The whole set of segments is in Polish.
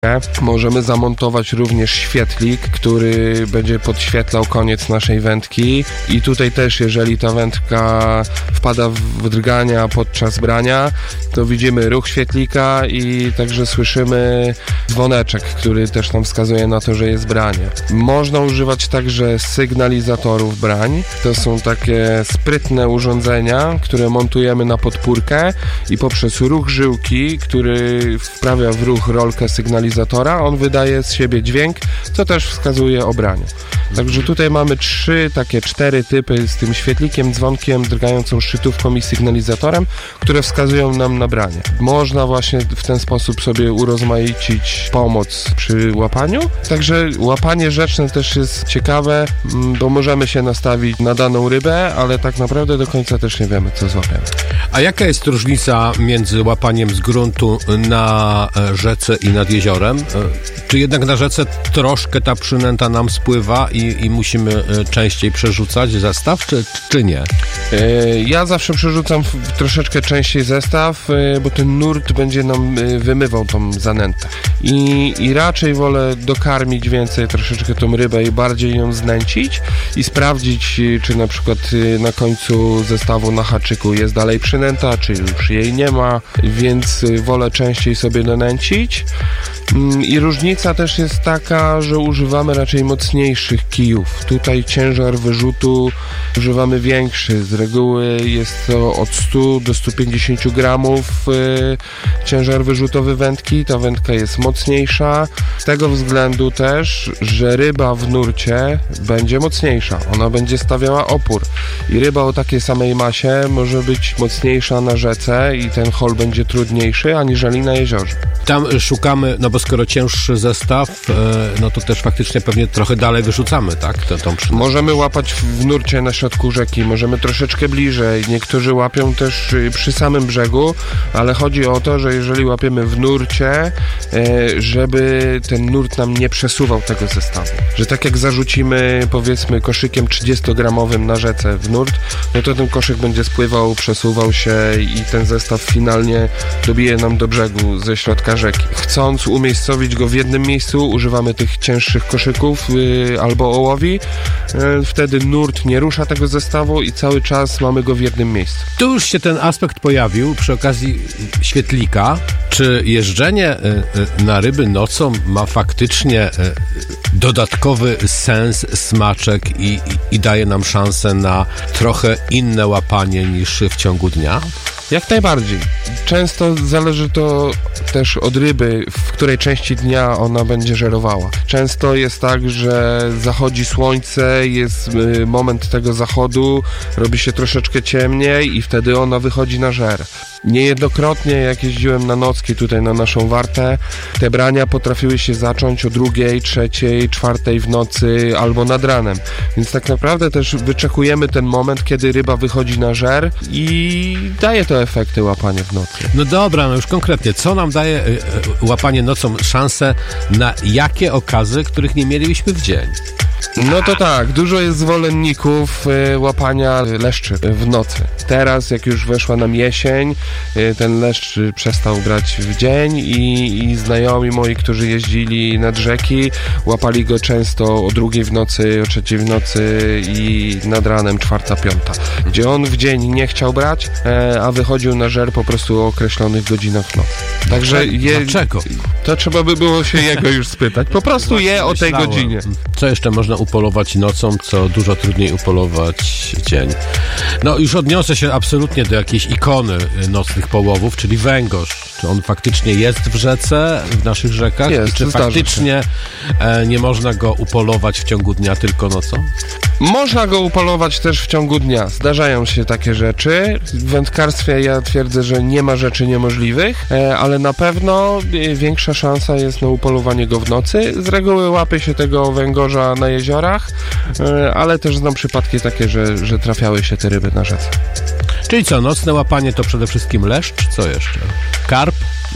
Możemy zamontować również świetlik, który będzie podświetlał koniec naszej wędki i tutaj też, jeżeli ta wędka wpada w drgania podczas brania, to widzimy ruch świetlika i także słyszymy dzwoneczek, który też nam wskazuje na to, że jest branie. Można używać także sygnalizatorów brań. To są takie sprytne urządzenia, które montujemy na podpórkę i poprzez ruch żyłki, który wprawia w ruch rolkę sygnalizatora, on wydaje z siebie dźwięk, co też wskazuje o braniu. Także tutaj mamy 4 typy z tym świetlikiem, dzwonkiem, drgającą szczytówką i sygnalizatorem, które wskazują nam na branie. Można właśnie w ten sposób sobie urozmaicić pomoc przy łapaniu. Także łapanie rzeczne też jest ciekawe, bo możemy się nastawić na daną rybę, ale tak naprawdę do końca też nie wiemy, co złapiemy. A jaka jest różnica między łapaniem z gruntu na rzece i nad jeziorem? Czy jednak na rzece troszkę ta przynęta nam spływa i musimy częściej przerzucać zestaw, czy nie? Ja zawsze przerzucam troszeczkę częściej zestaw, bo ten nurt będzie nam wymywał tą zanętę. I raczej wolę dokarmić więcej troszeczkę tą rybę i bardziej ją znęcić i sprawdzić, czy na przykład na końcu zestawu na haczyku jest dalej przynęta, czy już jej nie ma, więc wolę częściej sobie donęcić. I różnica też jest taka, że używamy raczej mocniejszych kijów. Tutaj ciężar wyrzutu używamy większy. Z reguły jest to od 100 do 150 gramów ciężar wyrzutowy wędki. Ta wędka jest mocniejsza. Z tego względu też, że ryba w nurcie będzie mocniejsza. Ona będzie stawiała opór. I ryba o takiej samej masie może być mocniejsza na rzece i ten hol będzie trudniejszy, aniżeli na jeziorze. Tam szukamy, no bo skoro cięższy zestaw, no to też faktycznie pewnie trochę dalej wyrzucamy, tak? Możemy łapać w nurcie na środku rzeki, możemy troszeczkę bliżej. Niektórzy łapią też przy samym brzegu, ale chodzi o to, że jeżeli łapiemy w nurcie, żeby ten nurt nam nie przesuwał tego zestawu. Że tak jak zarzucimy, powiedzmy, koszykiem 30-gramowym na rzece w nurt, no to ten koszyk będzie spływał, przesuwał się i ten zestaw finalnie dobije nam do brzegu ze środka rzeki. Chcąc umiejscowić go w jednym miejscu, używamy tych cięższych koszyków albo ołowi. Wtedy nurt nie rusza tego zestawu i cały czas mamy go w jednym miejscu. Tu już się ten aspekt pojawił przy okazji świetlika. Czy jeżdżenie na ryby nocą ma faktycznie dodatkowy sens, smaczek i daje nam szansę na trochę inne łapanie niż w ciągu dnia? Jak najbardziej. Często zależy to też od ryby, w której części dnia ona będzie żerowała. Często jest tak, że zachodzi słońce, jest moment tego zachodu, robi się troszeczkę ciemniej i wtedy ona wychodzi na żer. Niejednokrotnie, jak jeździłem na nocki tutaj na naszą wartę, te brania potrafiły się zacząć o 2, 3, 4 w nocy albo nad ranem. Więc tak naprawdę też wyczekujemy ten moment, kiedy ryba wychodzi na żer i daje to efekty łapanie w nocy. No dobra, no już konkretnie, co nam daje łapanie nocą szansę na jakie okazy, których nie mielibyśmy w dzień? No to tak, dużo jest zwolenników łapania leszczy w nocy. Teraz, jak już weszła nam jesień, ten leszcz przestał brać w dzień i znajomi moi, którzy jeździli nad rzeki, łapali go często o 2 w nocy, o 3 w nocy i nad ranem 4, 5, gdzie on w dzień nie chciał brać, a wychodził na żer po prostu o określonych godzinach w nocy. Także dlaczego? To trzeba by było się jego już spytać. Po prostu je o tej godzinie. Co jeszcze można upolować nocą, co dużo trudniej upolować w dzień? No już odniosę się absolutnie do jakiejś ikony nocnych połowów, czyli węgorz. Czy on faktycznie jest w rzece, w naszych rzekach? Jest, i czy faktycznie nie można go upolować w ciągu dnia, tylko nocą? Można go upolować też w ciągu dnia. Zdarzają się takie rzeczy. W wędkarstwie ja twierdzę, że nie ma rzeczy niemożliwych, ale na pewno większa szansa jest na upolowanie go w nocy. Z reguły łapie się tego węgorza na jeziorach, ale też znam przypadki takie, że trafiały się te ryby na rzece. Czyli co, nocne łapanie to przede wszystkim leszcz? Co jeszcze? Karp?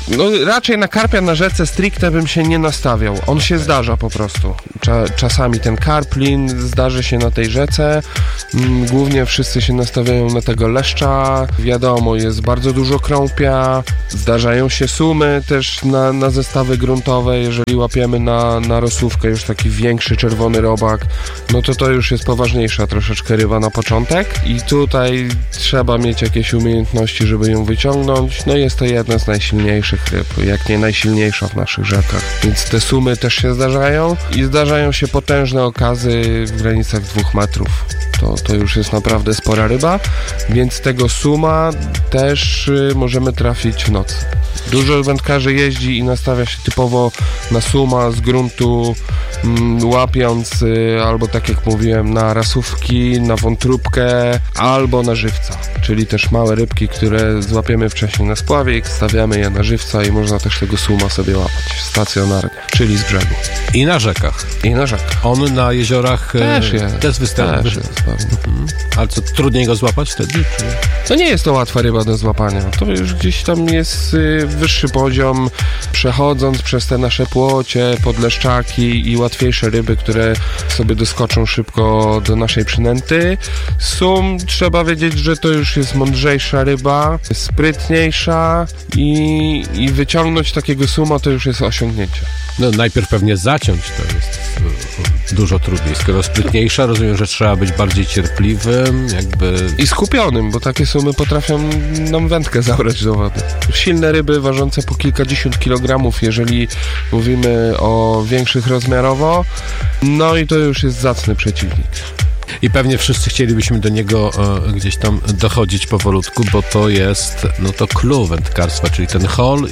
No raczej na karpia na rzece stricte bym się nie nastawiał. On się zdarza po prostu. Czasami ten karplin zdarzy się na tej rzece. Głównie wszyscy się nastawiają na tego leszcza. Wiadomo, jest bardzo dużo krąpia. Zdarzają się sumy też na zestawy gruntowe. Jeżeli łapiemy na rosówkę już taki większy czerwony robak, no to już jest poważniejsza troszeczkę ryba na początek. I tutaj trzeba mieć jakieś umiejętności, żeby ją wyciągnąć. No jest to jedna z najsilniejszych ryb, jak nie najsilniejsza w naszych rzekach. Więc te sumy też się zdarzają i zdarzają się potężne okazy w granicach 2 metrów. To już jest naprawdę spora ryba, więc tego suma też możemy trafić w nocy. Dużo wędkarzy jeździ i nastawia się typowo na suma z gruntu, łapiąc albo tak jak mówiłem na rasówki, na wątróbkę albo na żywca, czyli też małe rybki, które złapiemy wcześniej na spławik, stawiamy je na żywca i można też tego suma sobie łapać stacjonarnie, czyli z brzegu. I na rzekach. I na rzekach. On na jeziorach też występuje. Też jest pewnie. Ale co, trudniej go złapać wtedy? Czy? To nie jest to łatwa ryba do złapania. To już gdzieś tam jest wyższy poziom, przechodząc przez te nasze płocie, podleszczaki i łatwiejsze ryby, które sobie doskoczą szybko do naszej przynęty. Sum, trzeba wiedzieć, że to już jest mądrzejsza ryba, sprytniejsza i wyciągnąć takiego suma to już jest osiągnięcie. No najpierw pewnie zaciąć to jest dużo trudniej. Skoro sprytniejsza, rozumiem, że trzeba być bardziej cierpliwym, i skupionym, bo takie sumy potrafią nam wędkę zabrać do wody. Silne ryby ważące po kilkadziesiąt kilogramów, jeżeli mówimy o większych rozmiarowo, no i to już jest zacny przeciwnik. I pewnie wszyscy chcielibyśmy do niego gdzieś tam dochodzić powolutku, bo to jest, no to clue wędkarstwa, czyli ten hol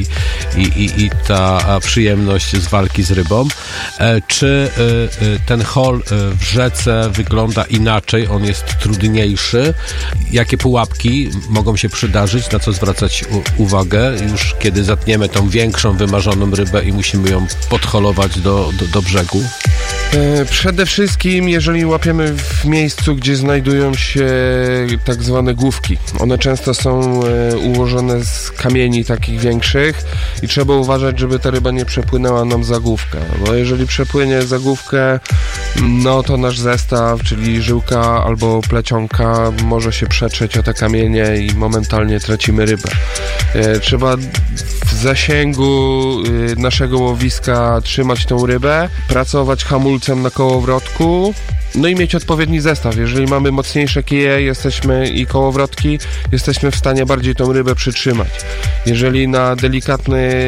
i ta przyjemność z walki z rybą. Czy ten hol w rzece wygląda inaczej, on jest trudniejszy? Jakie pułapki mogą się przydarzyć, na co zwracać uwagę, już kiedy zatniemy tą większą, wymarzoną rybę i musimy ją podholować do brzegu? Przede wszystkim, jeżeli łapiemy w miejscu, gdzie znajdują się tak zwane główki. One często są ułożone z kamieni takich większych i trzeba uważać, żeby ta ryba nie przepłynęła nam za główkę, bo jeżeli przepłynie za główkę, no to nasz zestaw, czyli żyłka albo plecionka może się przetrzeć o te kamienie i momentalnie tracimy rybę. Trzeba w zasięgu naszego łowiska trzymać tą rybę, pracować hamulcem na kołowrotku, no i mieć odpowiedni zestaw. Jeżeli mamy mocniejsze kije i kołowrotki, jesteśmy w stanie bardziej tą rybę przytrzymać. Jeżeli na delikatny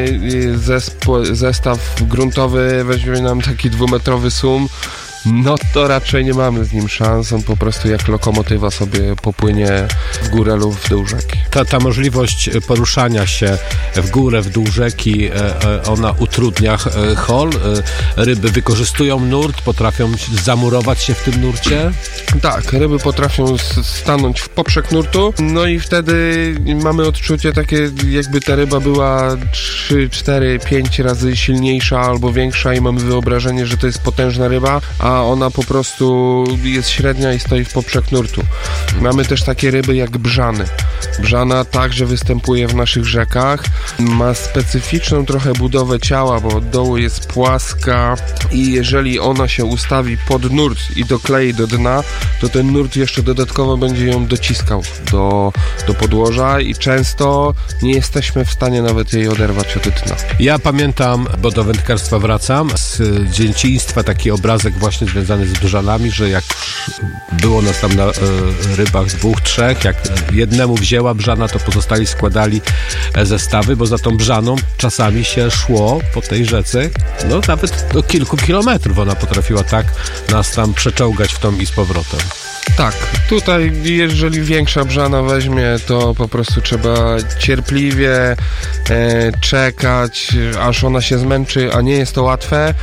zestaw gruntowy weźmie nam taki 2-metrowy sum, no to raczej nie mamy z nim szans. On po prostu jak lokomotywa sobie popłynie w górę lub w dół rzeki. Ta możliwość poruszania się w górę, w dół rzeki, ona utrudnia hol. Ryby wykorzystują nurt, potrafią zamurować się w tym nurcie? Tak, ryby potrafią stanąć w poprzek nurtu, no i wtedy mamy odczucie takie, jakby ta ryba była 3, 4, 5 razy silniejsza albo większa i mamy wyobrażenie, że to jest potężna ryba, a ona po prostu jest średnia i stoi w poprzek nurtu. Mamy też takie ryby jak brzany. Brzana także występuje w naszych rzekach. Ma specyficzną trochę budowę ciała, bo od dołu jest płaska i jeżeli ona się ustawi pod nurt i doklei do dna, to ten nurt jeszcze dodatkowo będzie ją dociskał do podłoża i często nie jesteśmy w stanie nawet jej oderwać od dna. Ja pamiętam, bo do wędkarstwa wracam, z dzieciństwa taki obrazek właśnie związany z brzanami, że jak było nas tam na rybach 2, 3, jak jednemu wzięła brzana, to pozostali składali zestawy, bo za tą brzaną czasami się szło po tej rzece, no nawet do kilku kilometrów ona potrafiła tak nas tam przeczołgać w tą i z powrotem. Tak, tutaj jeżeli większa brzana weźmie, to po prostu trzeba cierpliwie czekać, aż ona się zmęczy, a nie jest to łatwe.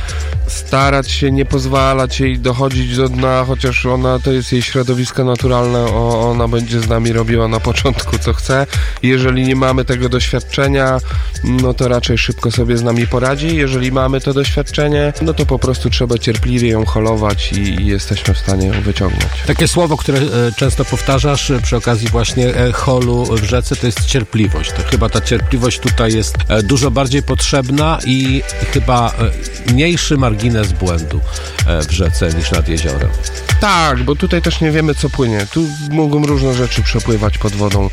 starać się nie pozwalać jej dochodzić do dna, chociaż ona to jest jej środowisko naturalne, ona będzie z nami robiła na początku co chce. Jeżeli nie mamy tego doświadczenia, no to raczej szybko sobie z nami poradzi. Jeżeli mamy to doświadczenie, no to po prostu trzeba cierpliwie ją holować i jesteśmy w stanie ją wyciągnąć. Takie słowo, które często powtarzasz przy okazji właśnie holu w rzece, to jest cierpliwość. To chyba ta cierpliwość tutaj jest dużo bardziej potrzebna i chyba mniejszy margines błędu w rzece niż nad jeziorem. Tak, bo tutaj też nie wiemy, co płynie. Tu mogą różne rzeczy przepływać pod wodą.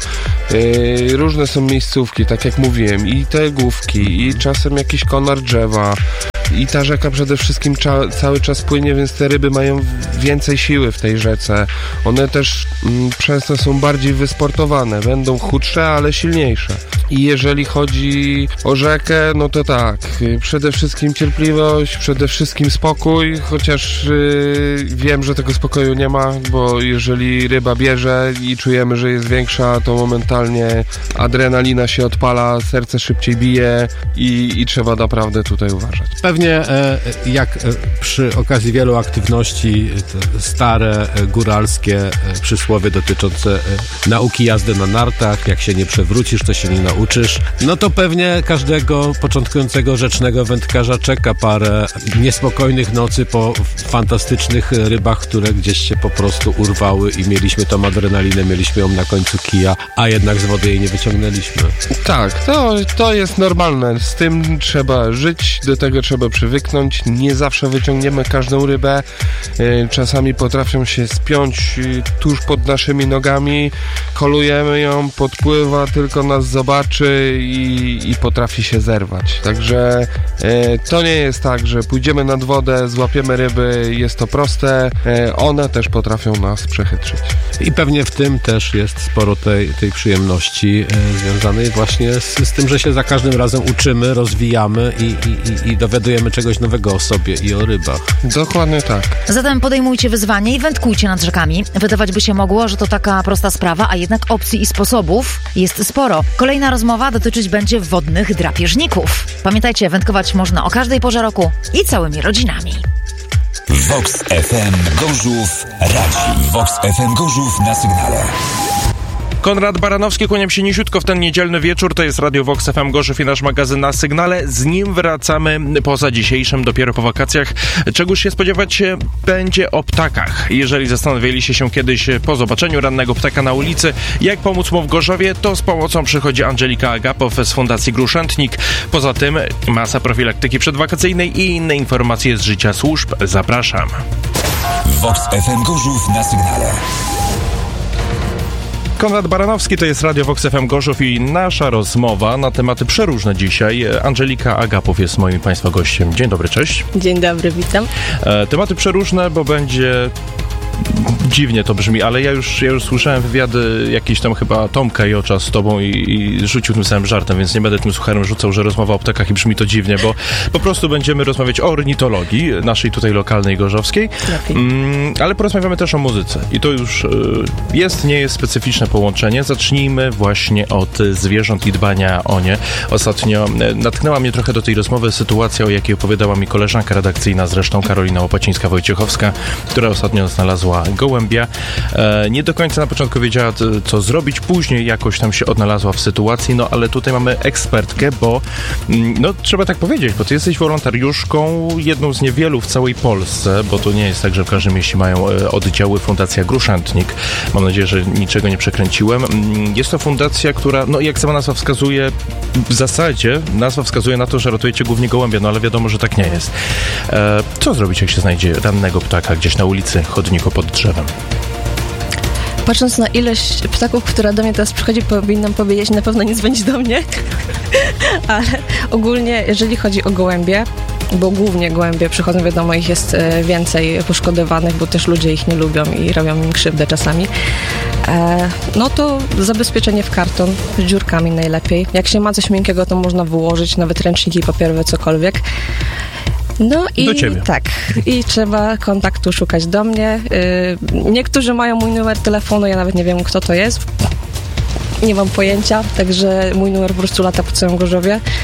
Różne są miejscówki, tak jak mówiłem, i te główki, i czasem jakiś konar drzewa. I ta rzeka przede wszystkim cały czas płynie, więc te ryby mają więcej siły w tej rzece. One też często są bardziej wysportowane, będą chudsze, ale silniejsze. I jeżeli chodzi o rzekę, no to tak, przede wszystkim cierpliwość, przede wszystkim spokój, chociaż wiem, że tego spokoju nie ma, bo jeżeli ryba bierze i czujemy, że jest większa, to momentalnie adrenalina się odpala, serce szybciej bije i trzeba naprawdę tutaj uważać. Pewnie jak przy okazji wielu aktywności, stare, góralskie przysłowie dotyczące nauki jazdy na nartach, jak się nie przewrócisz, to się nie nauczysz, no to pewnie każdego początkującego rzecznego wędkarza czeka parę niespokojnych nocy po fantastycznych rybach, które gdzieś się po prostu urwały i mieliśmy tą adrenalinę, mieliśmy ją na końcu kija, a jednak z wody jej nie wyciągnęliśmy. Tak, to jest normalne, z tym trzeba żyć, do tego trzeba przywyknąć, nie zawsze wyciągniemy każdą rybę, czasami potrafią się spiąć tuż pod naszymi nogami, kolujemy ją, podpływa, tylko nas zobaczy i potrafi się zerwać. Także to nie jest tak, że pójdziemy nad wodę, złapiemy ryby, jest to proste, one też potrafią nas przechytrzyć. I pewnie w tym też jest sporo tej przyjemności związanej właśnie z tym, że się za każdym razem uczymy, rozwijamy i dowiadujemy czegoś nowego o sobie i o rybach. Dokładnie tak. Zatem podejmujcie wyzwanie i wędkujcie nad rzekami. Wydawać by się mogło, że to taka prosta sprawa, a jednak opcji i sposobów jest sporo. Kolejna rozmowa dotyczyć będzie wodnych drapieżników. Pamiętajcie, wędkować można o każdej porze roku i całymi rodzinami. Vox FM Gorzów Radzi. Vox FM Gorzów na sygnale. Konrad Baranowski, kłaniam się niziutko w ten niedzielny wieczór. To jest Radio Vox FM Gorzów i nasz magazyn na sygnale. Z nim wracamy poza dzisiejszym, dopiero po wakacjach. Czegoś się spodziewać będzie o ptakach. Jeżeli zastanawialiście się kiedyś po zobaczeniu rannego ptaka na ulicy, jak pomóc mu w Gorzowie, to z pomocą przychodzi Angelika Agapow z Fundacji Gruszętnik. Poza tym masa profilaktyki przedwakacyjnej i inne informacje z życia służb. Zapraszam. Vox FM Gorzów na sygnale. Konrad Baranowski, to jest Radio Vox FM Gorzów i nasza rozmowa na tematy przeróżne dzisiaj. Angelika Agapow jest moim Państwa gościem. Dzień dobry, cześć. Dzień dobry, witam. Tematy przeróżne, bo będzie... Dziwnie to brzmi, ale ja już słyszałem wywiady jakieś tam chyba Tomka Jocza z tobą i rzucił tym samym żartem, więc nie będę tym sucharem rzucał, że rozmowa o ptakach i brzmi to dziwnie, bo po prostu będziemy rozmawiać o ornitologii, naszej tutaj lokalnej gorzowskiej, ale porozmawiamy też o muzyce i to już nie jest specyficzne połączenie. Zacznijmy właśnie od zwierząt i dbania o nie. Ostatnio natknęła mnie trochę do tej rozmowy sytuacja, o jakiej opowiadała mi koleżanka redakcyjna, zresztą Karolina Łopacińska-Wojciechowska, która ostatnio znalazła gołębia. Nie do końca na początku wiedziała, co zrobić, później jakoś tam się odnalazła w sytuacji, no ale tutaj mamy ekspertkę, bo no trzeba tak powiedzieć, bo ty jesteś wolontariuszką, jedną z niewielu w całej Polsce, bo to nie jest tak, że w każdym mieście mają oddziały Fundacja Gruszętnik. Mam nadzieję, że niczego nie przekręciłem. Jest to fundacja, która, no jak sama nazwa wskazuje, w zasadzie nazwa wskazuje na to, że ratujecie głównie gołębie, no ale wiadomo, że tak nie jest. Co zrobić, jak się znajdzie rannego ptaka gdzieś na ulicy, chodniku, pod drzewem? Patrząc na ilość ptaków, która do mnie teraz przychodzi, powinnam powiedzieć, na pewno nie dzwonić do mnie, ale ogólnie, jeżeli chodzi o gołębie, bo głównie gołębie przychodzą, wiadomo, ich jest więcej poszkodowanych, bo też ludzie ich nie lubią i robią im krzywdę czasami, no to zabezpieczenie w karton, z dziurkami najlepiej. Jak się ma coś miękkiego, to można wyłożyć, nawet ręczniki papierowe, cokolwiek. No i do ciebie. Tak, i trzeba kontaktu szukać do mnie. Niektórzy mają mój numer telefonu, ja nawet nie wiem, kto to jest. Nie mam pojęcia, także mój numer po prostu lata po całym Gorzowie.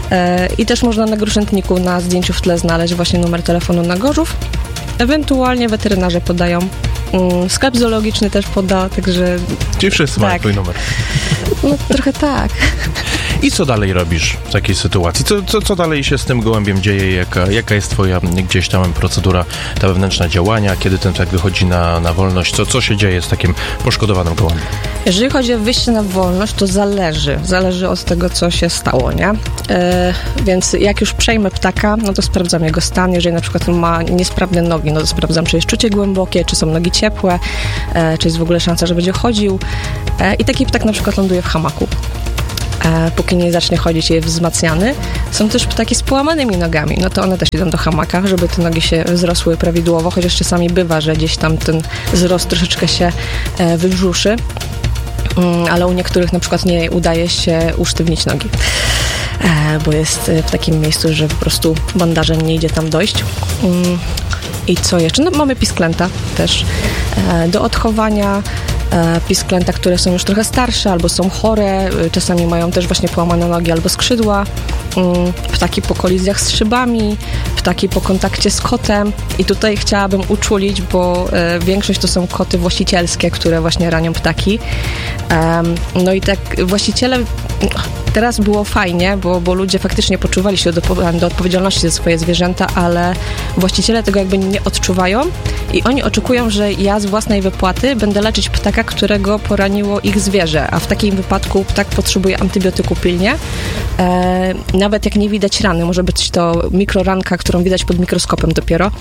I też można na Gruszętniku na zdjęciu w tle znaleźć właśnie numer telefonu na Gorzów. Ewentualnie weterynarze podają. Sklep zoologiczny też poda, także... Ci wszyscy mają twój numer. No trochę tak. I co dalej robisz w takiej sytuacji? Co dalej się z tym gołębiem dzieje? Jaka jest twoja gdzieś tam procedura, ta wewnętrzna działania? Kiedy ten ptak wychodzi na wolność? Co się dzieje z takim poszkodowanym gołębiem? Jeżeli chodzi o wyjście na wolność, to zależy od tego, co się stało, nie? Więc jak już przejmę ptaka, no to sprawdzam jego stan. Jeżeli na przykład ma niesprawne nogi, no to sprawdzam, czy jest czucie głębokie, czy są nogi ciepłe, czy jest w ogóle szansa, że będzie chodził. I taki ptak na przykład ląduje w hamaku. Póki nie zacznie chodzić i jest wzmacniany. Są też ptaki z połamanymi nogami, no to one też idą do hamaka, żeby te nogi się wzrosły prawidłowo, chociaż czasami bywa, że gdzieś tam ten wzrost troszeczkę się wybrzuszy, ale u niektórych na przykład nie udaje się usztywnić nogi, bo jest w takim miejscu, że po prostu bandażem nie idzie tam dojść. I co jeszcze? No mamy pisklęta też do odchowania. Pisklęta, które są już trochę starsze albo są chore, czasami mają też właśnie połamane nogi albo skrzydła, ptaki po kolizjach z szybami, ptaki po kontakcie z kotem i tutaj chciałabym uczulić, bo większość to są koty właścicielskie, które właśnie ranią ptaki. No i tak właściciele, teraz było fajnie, bo ludzie faktycznie poczuwali się do odpowiedzialności za swoje zwierzęta, ale właściciele tego jakby nie odczuwają i oni oczekują, że ja z własnej wypłaty będę leczyć ptaka, którego poraniło ich zwierzę, a w takim wypadku ptak potrzebuje antybiotyku pilnie. Nawet jak nie widać rany, może być to mikroranka, którą widać pod mikroskopem dopiero.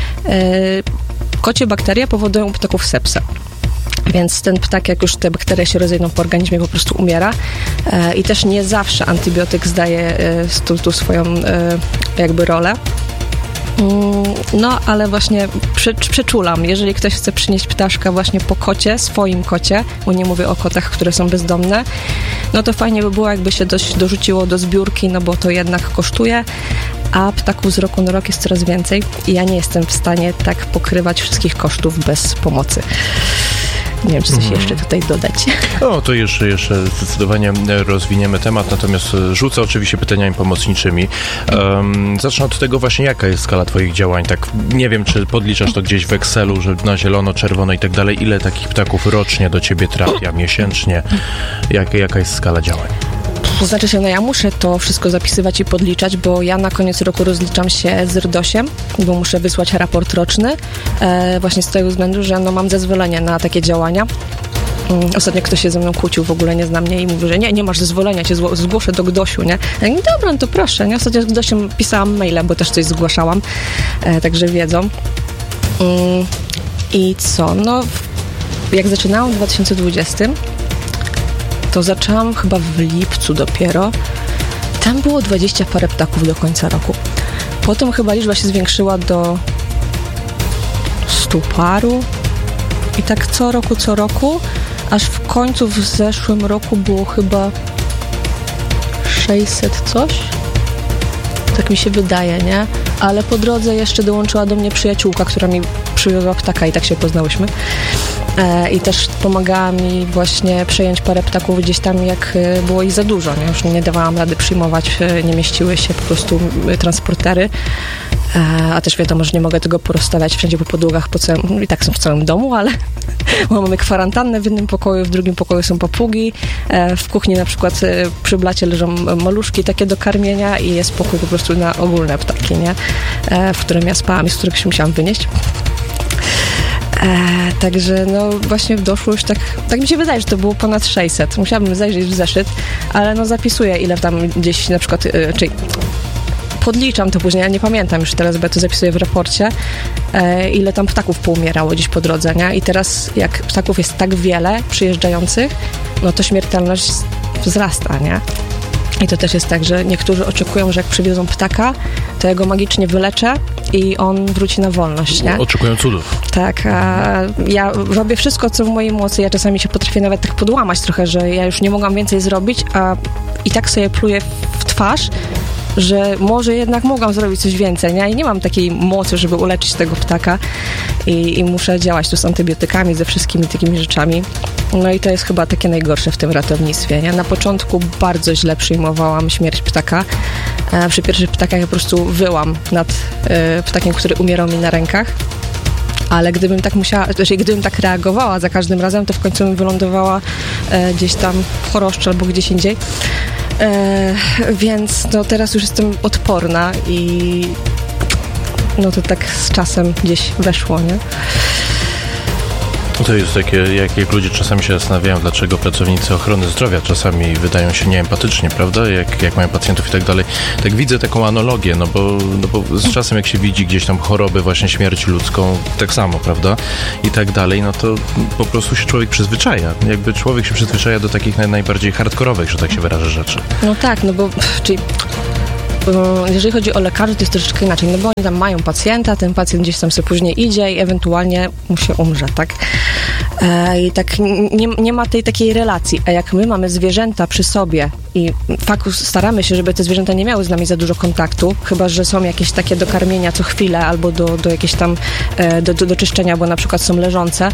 Kocie bakterie powodują u ptaków sepsę. Więc ten ptak, jak już te bakterie się rozejdą po organizmie, po prostu umiera. I też nie zawsze antybiotyk zdaje tu swoją jakby rolę. No, ale właśnie przeczulam, jeżeli ktoś chce przynieść ptaszka właśnie po kocie, swoim kocie, bo nie mówię o kotach, które są bezdomne, no to fajnie by było, jakby się dorzuciło do zbiórki, no bo to jednak kosztuje, a ptaków z roku na rok jest coraz więcej i ja nie jestem w stanie tak pokrywać wszystkich kosztów bez pomocy. Nie wiem, czy coś jeszcze tutaj dodać. No, to jeszcze zdecydowanie rozwiniemy temat, natomiast rzucę oczywiście pytaniami pomocniczymi. Zacznę od tego właśnie, jaka jest skala twoich działań. Tak, nie wiem, czy podliczasz to gdzieś w Excelu, że na zielono, czerwono i tak dalej. Ile takich ptaków rocznie do ciebie trafia, miesięcznie? Jaka jest skala działań? To znaczy się, no ja muszę to wszystko zapisywać i podliczać, bo ja na koniec roku rozliczam się z RDOŚ-iem, bo muszę wysłać raport roczny, właśnie z tego względu, że no mam zezwolenie na takie działania. Ostatnio ktoś się ze mną kłócił, w ogóle nie zna mnie i mówi, że nie masz zezwolenia, cię zgłoszę do GDOŚ-u, nie? Ja mówię, dobra, no to proszę, nie? Ostatnio z GDOŚ-em pisałam maile, bo też coś zgłaszałam, także wiedzą. I co? No, jak zaczynałam w 2020, to zaczęłam chyba w lipcu dopiero. Tam było 20 parę ptaków do końca roku. Potem chyba liczba się zwiększyła do 100 paru i tak co roku, aż w końcu w zeszłym roku było chyba 600 coś. Tak mi się wydaje, nie? Ale po drodze jeszcze dołączyła do mnie przyjaciółka, która mi przywiozła ptaka i tak się poznałyśmy. I też pomagała mi właśnie przejąć parę ptaków gdzieś tam, jak było ich za dużo. Nie? Już nie dawałam rady przyjmować, nie mieściły się po prostu transportery. A też wiadomo, że nie mogę tego porozstawiać wszędzie po podłogach, i tak są w całym domu, ale mamy kwarantannę w jednym pokoju, w drugim pokoju są papugi, w kuchni na przykład przy blacie leżą maluszki takie do karmienia i jest pokój po prostu na ogólne ptaki, nie? W którym ja spałam i z których się musiałam wynieść. Także no właśnie doszło już tak mi się wydaje, że to było ponad 600. Musiałabym zajrzeć w zeszyt, ale no zapisuję, ile tam gdzieś na przykład, czyli podliczam to później, ja nie pamiętam już teraz, bo ja to zapisuję w raporcie, ile tam ptaków poumierało gdzieś po drodze, nie? I teraz jak ptaków jest tak wiele przyjeżdżających, no to śmiertelność wzrasta, nie? I to też jest tak, że niektórzy oczekują, że jak przywiozą ptaka, to ja go magicznie wyleczę i on wróci na wolność, nie? Oczekują cudów. Tak, a ja robię wszystko, co w mojej mocy. Ja czasami się potrafię nawet tak podłamać trochę, że ja już nie mogłam więcej zrobić, a i tak sobie pluję w twarz, że może jednak mogłam zrobić coś więcej, nie? I nie mam takiej mocy, żeby uleczyć tego ptaka i muszę działać tu z antybiotykami, ze wszystkimi takimi rzeczami. No i to jest chyba takie najgorsze w tym ratownictwie, nie? Na początku bardzo źle przyjmowałam śmierć ptaka. Przy pierwszych ptakach ja po prostu wyłam nad ptakiem, który umierał mi na rękach. Ale gdybym tak reagowała za każdym razem, to w końcu bym wylądowała gdzieś tam w Choroszczy albo gdzieś indziej. Więc no teraz już jestem odporna i no to tak z czasem gdzieś weszło, nie? To jest takie, jak ludzie czasami się zastanawiają, dlaczego pracownicy ochrony zdrowia czasami wydają się nieempatyczni, prawda? Jak mają pacjentów i tak dalej. Tak widzę taką analogię, no bo z czasem jak się widzi gdzieś tam choroby, właśnie śmierć ludzką, tak samo, prawda? I tak dalej, no to po prostu się człowiek przyzwyczaja. Jakby człowiek się przyzwyczaja do takich najbardziej hardkorowych, że tak się wyrażę, rzeczy. No tak, no bo czyli jeżeli chodzi o lekarzy, to jest troszeczkę inaczej, no bo oni tam mają pacjenta, ten pacjent gdzieś tam sobie później idzie i ewentualnie mu się umrze, tak? I tak nie ma tej takiej relacji, a jak my mamy zwierzęta przy sobie i staramy się, żeby te zwierzęta nie miały z nami za dużo kontaktu, chyba że są jakieś takie do karmienia co chwilę albo do jakieś tam do czyszczenia, bo na przykład są leżące,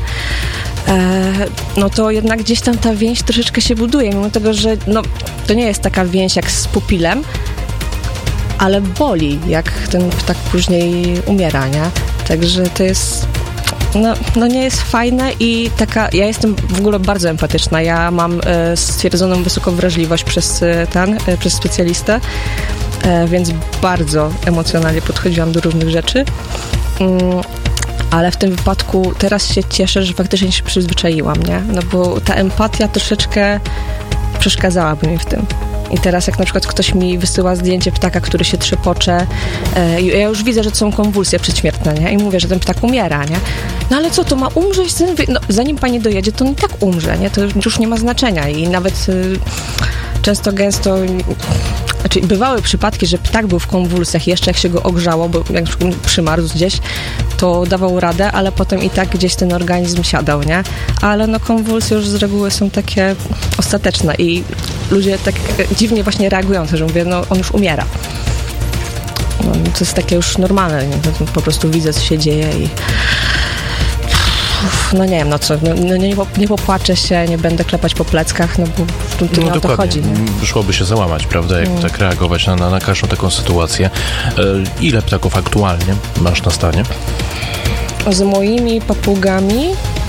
no to jednak gdzieś tam ta więź troszeczkę się buduje, mimo tego, że no, to nie jest taka więź jak z pupilem, ale boli, jak ten ptak później umiera, nie? Także to jest, no nie jest fajne i ja jestem w ogóle bardzo empatyczna. Ja mam stwierdzoną wysoką wrażliwość przez specjalistę, więc bardzo emocjonalnie podchodziłam do różnych rzeczy. Ale w tym wypadku teraz się cieszę, że faktycznie się przyzwyczaiłam, nie? No bo ta empatia troszeczkę przeszkadzałaby mi w tym. I teraz jak na przykład ktoś mi wysyła zdjęcie ptaka, który się trzepocze, ja już widzę, że to są konwulsje przedśmiertne, nie? I mówię, że ten ptak umiera, nie? No ale co, to ma umrzeć? No, zanim pani dojedzie, to on i tak umrze, nie? To już nie ma znaczenia i nawet gęsto znaczy bywały przypadki, że ptak był w konwulsjach i jeszcze jak się go ogrzało, bo jak przymarzł gdzieś, to dawał radę, ale potem i tak gdzieś ten organizm siadał, nie? Ale no konwulsje już z reguły są takie ostateczne i ludzie tak dziwnie właśnie reagujące, że mówię, no on już umiera. No, to jest takie już normalne, nie? Po prostu widzę, co się dzieje i no nie wiem, no co, nie popłaczę się, nie będę klepać po pleckach, no bo to nie o to chodzi. Nie? Szłoby się załamać, prawda, jak tak reagować na każdą taką sytuację. Ile ptaków aktualnie masz na stanie? Z moimi papugami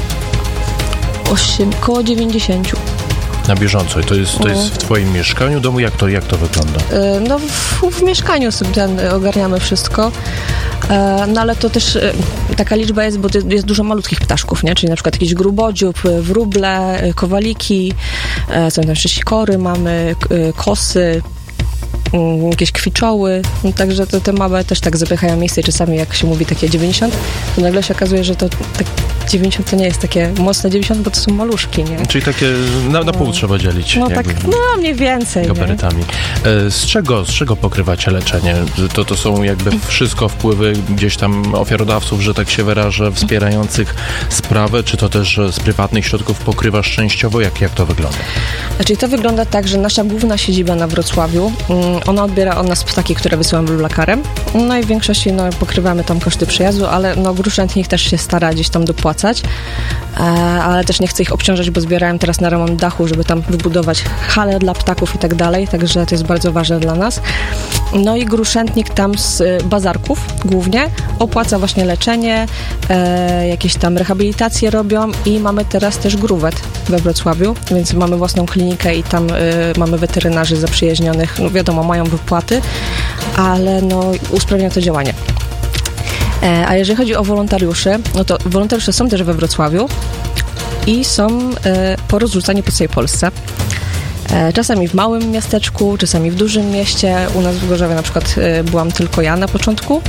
koło 90. Na bieżąco. I to jest w twoim mieszkaniu, domu? Jak to wygląda? No w mieszkaniu sobie ogarniamy wszystko. No ale to też taka liczba jest, bo jest dużo malutkich ptaszków, nie? Czyli na przykład jakiś grubodziób, wróble, kowaliki, są tam jeszcze sikory, mamy kosy, jakieś kwiczoły, no, także te małe też tak zapychają miejsce i czasami jak się mówi takie 90, to nagle się okazuje, że to tak 90 to nie jest takie mocne 90, bo to są maluszki, nie? Czyli takie na pół trzeba dzielić. No tak, mniej więcej. Gabarytami. Z czego pokrywacie leczenie? To są jakby wszystko wpływy gdzieś tam ofiarodawców, że tak się wyrażę, wspierających sprawę, czy to też z prywatnych środków pokrywasz częściowo? Jak to wygląda? Znaczy to wygląda tak, że nasza główna siedziba na Wrocławiu, ona odbiera od nas ptaki, które wysyłam blublakarem. No i w większości pokrywamy tam koszty przejazdu, ale gruszętnik też się stara gdzieś tam dopłacać, ale też nie chcę ich obciążać, bo zbierałem teraz na remont dachu, żeby tam wybudować halę dla ptaków i tak dalej, także to jest bardzo ważne dla nas. No i gruszętnik tam z bazarków głównie opłaca właśnie leczenie, jakieś tam rehabilitacje robią i mamy teraz też gruwet we Wrocławiu, więc mamy własną klinikę i tam mamy weterynarzy zaprzyjaźnionych, no wiadomo, mają wypłaty, ale usprawnia to działanie. A jeżeli chodzi o wolontariuszy, no to wolontariusze są też we Wrocławiu i są porozrzucani po całej Polsce. Czasami w małym miasteczku, czasami w dużym mieście. U nas w Gorzowie na przykład byłam tylko ja na początku.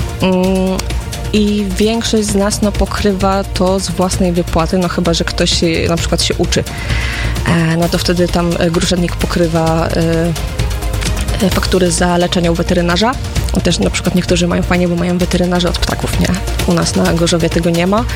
I większość z nas pokrywa to z własnej wypłaty, chyba że ktoś na przykład się uczy. No to wtedy tam gruszętnik pokrywa faktury za leczenie u weterynarza. Też na przykład niektórzy mają fajnie, bo mają weterynarze od ptaków, nie? U nas na Gorzowie tego nie ma.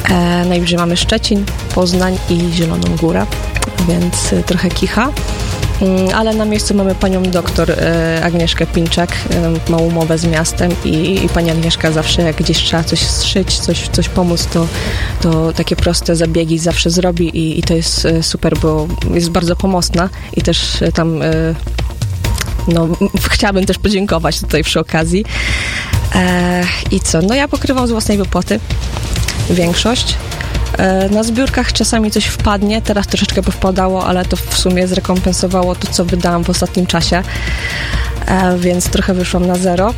Najbliżej mamy Szczecin, Poznań i Zieloną Górę, więc trochę kicha. ale na miejscu mamy panią doktor Agnieszkę Pinczak, ma umowę z miastem i pani Agnieszka zawsze, jak gdzieś trzeba coś zszyć, coś pomóc, to takie proste zabiegi zawsze zrobi i to jest super, bo jest bardzo pomocna i też tam chciałabym też podziękować tutaj przy okazji. I co? No ja pokrywam z własnej wypłaty większość. Na zbiórkach czasami coś wpadnie, teraz troszeczkę powpadało, ale to w sumie zrekompensowało to, co wydałam w ostatnim czasie, więc trochę wyszłam na zero.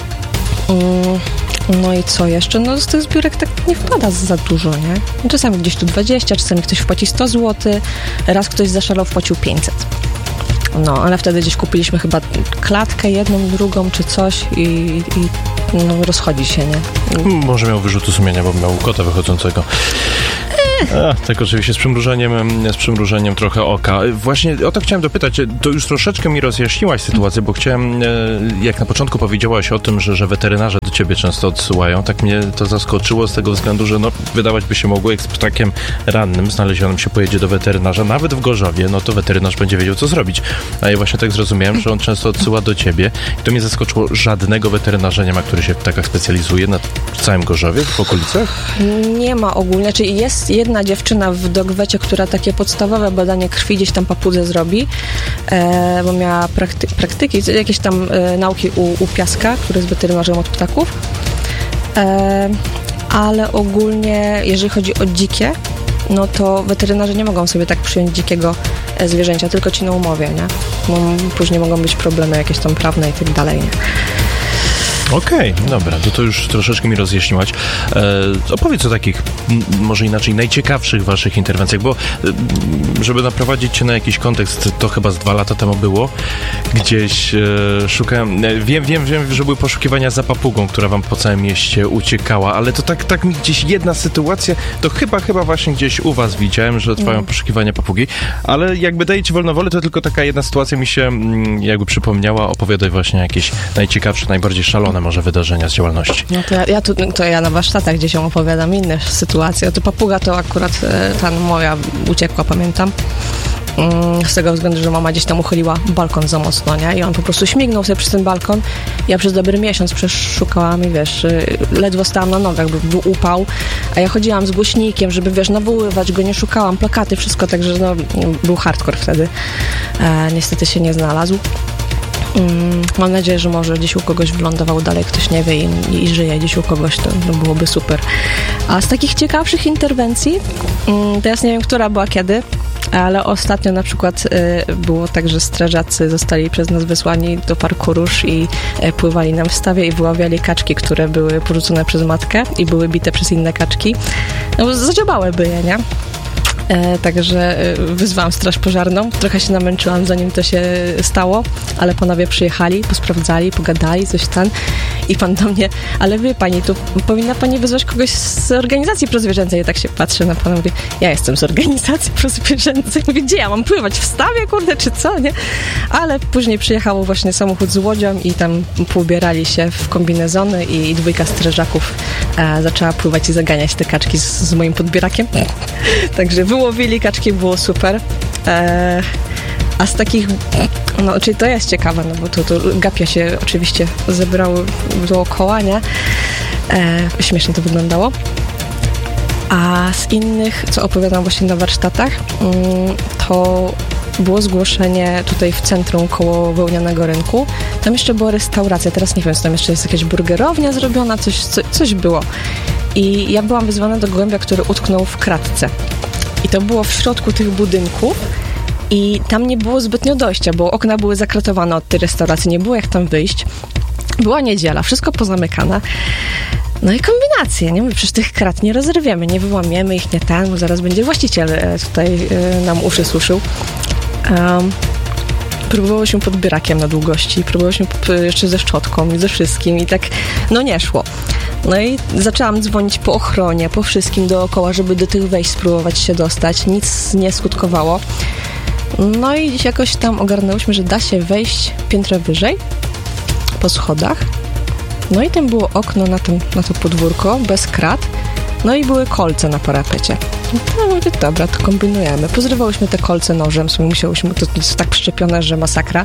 No i co jeszcze? No z tych zbiórek tak nie wpada za dużo, nie? Czasami gdzieś tu 20, czasami ktoś wpłaci 100 zł, raz ktoś zaszalał, wpłacił 500. No, ale wtedy gdzieś kupiliśmy chyba klatkę, jedną, drugą czy coś i rozchodzi się, nie? Może miał wyrzutu sumienia, bo miał kota wychodzącego. Tak oczywiście z przymrużeniem trochę oka. Właśnie o to chciałem dopytać, to już troszeczkę mi rozjaśniłaś sytuację, bo chciałem, jak na początku powiedziałaś o tym, że weterynarze do ciebie często odsyłają, tak mnie to zaskoczyło z tego względu, że wydawać by się mogło, jak z ptakiem rannym znalezionym się pojedzie do weterynarza, nawet w Gorzowie, to weterynarz będzie wiedział, co zrobić. A ja właśnie tak zrozumiałem, że on często odsyła do ciebie i to mnie zaskoczyło, żadnego weterynarza nie ma, który się w ptakach specjalizuje na całym Gorzowie, w okolicach? Nie ma ogólnie, czyli jest jedna dziewczyna w dogwecie, która takie podstawowe badanie krwi gdzieś tam papudze zrobi, bo miała praktyki, jakieś tam nauki u Piaska, który jest weterynarzem od ptaków, ale ogólnie, jeżeli chodzi o dzikie, no to weterynarze nie mogą sobie tak przyjąć dzikiego zwierzęcia, tylko ci na umowie, nie? Bo później mogą być problemy jakieś tam prawne i tak dalej, nie? Okej, dobra, to już troszeczkę mi rozjaśniłaś. Opowiedz o takich, może inaczej, najciekawszych waszych interwencjach, bo żeby naprowadzić cię na jakiś kontekst, to chyba z 2 lata temu było, gdzieś szukałem, wiem, że były poszukiwania za papugą, która wam po całym mieście uciekała, ale to tak mi gdzieś jedna sytuacja, to chyba właśnie gdzieś u was widziałem, że trwają poszukiwania papugi, ale jakby daję ci wolną wolę, to tylko taka jedna sytuacja mi się jakby przypomniała, opowiadaj właśnie jakieś najciekawsze, najbardziej szalone może wydarzenia z działalności. No to ja na warsztatach gdzieś opowiadam inne sytuacje. To papuga to akurat ta moja uciekła, pamiętam. Z tego względu, że mama gdzieś tam uchyliła balkon za mocno, nie? I on po prostu śmignął sobie przez ten balkon. Ja przez dobry miesiąc przeszukałam i ledwo stałam na nogach, był upał, a ja chodziłam z głośnikiem, żeby nawoływać go, nie szukałam, plakaty, wszystko, także był hardcore wtedy. Niestety się nie znalazł. Mam nadzieję, że może gdzieś u kogoś wylądował dalej, ktoś nie wie i żyje gdzieś u kogoś, to byłoby super. A z takich ciekawszych interwencji, teraz nie wiem, która była kiedy, ale ostatnio na przykład było tak, że strażacy zostali przez nas wysłani do parku Róż i pływali nam w stawie i wyławiali kaczki, które były porzucone przez matkę i były bite przez inne kaczki. Zadziobałyby je, nie? Także wyzwałam straż pożarną. Trochę się namęczyłam, zanim to się stało, ale panowie przyjechali, posprawdzali, pogadali, coś tam i pan do mnie, ale wie pani, tu powinna pani wyzwać kogoś z organizacji prozwierzęcej. Ja tak się patrzę na pana, mówię, ja jestem z organizacji prozwierzęcej. Mówię, gdzie ja mam pływać? W stawie, kurde, czy co, nie? Ale później przyjechało właśnie samochód z łodzią i tam poubierali się w kombinezony i 2 strażaków zaczęła pływać i zaganiać te kaczki z moim podbierakiem. Także wyłowili kaczki, było super. A z takich, czyli to jest ciekawe, bo to gapia się oczywiście zebrały dookoła, nie? Śmiesznie to wyglądało. A z innych, co opowiadam właśnie na warsztatach, to było zgłoszenie tutaj w centrum koło Wełnianego Rynku. Tam jeszcze była restauracja, teraz nie wiem, czy tam jeszcze jest jakaś burgerownia zrobiona, coś było. I ja byłam wyzwana do gołębia, który utknął w kratce. I to było w środku tych budynków i tam nie było zbytnio dojścia, bo okna były zakratowane od tej restauracji, nie było jak tam wyjść. Była niedziela, wszystko pozamykane. No i kombinacje, nie? My przecież tych krat nie rozerwiemy, nie wyłamiemy ich, nie bo zaraz będzie właściciel tutaj nam uszy suszył. Próbowało się podbierakiem na długości, próbowało się jeszcze ze szczotką i ze wszystkim i tak, nie szło. No i zaczęłam dzwonić po ochronie, po wszystkim dookoła, żeby do tych wejść spróbować się dostać. Nic nie skutkowało. No i jakoś tam ogarnęłyśmy, że da się wejść piętro wyżej, po schodach. No i tam było okno na to podwórko, bez krat. No i były kolce na parapecie. No mówię, dobra, to kombinujemy. Pozrywałyśmy te kolce nożem, musiałyśmy, to jest tak przyczepione, że masakra.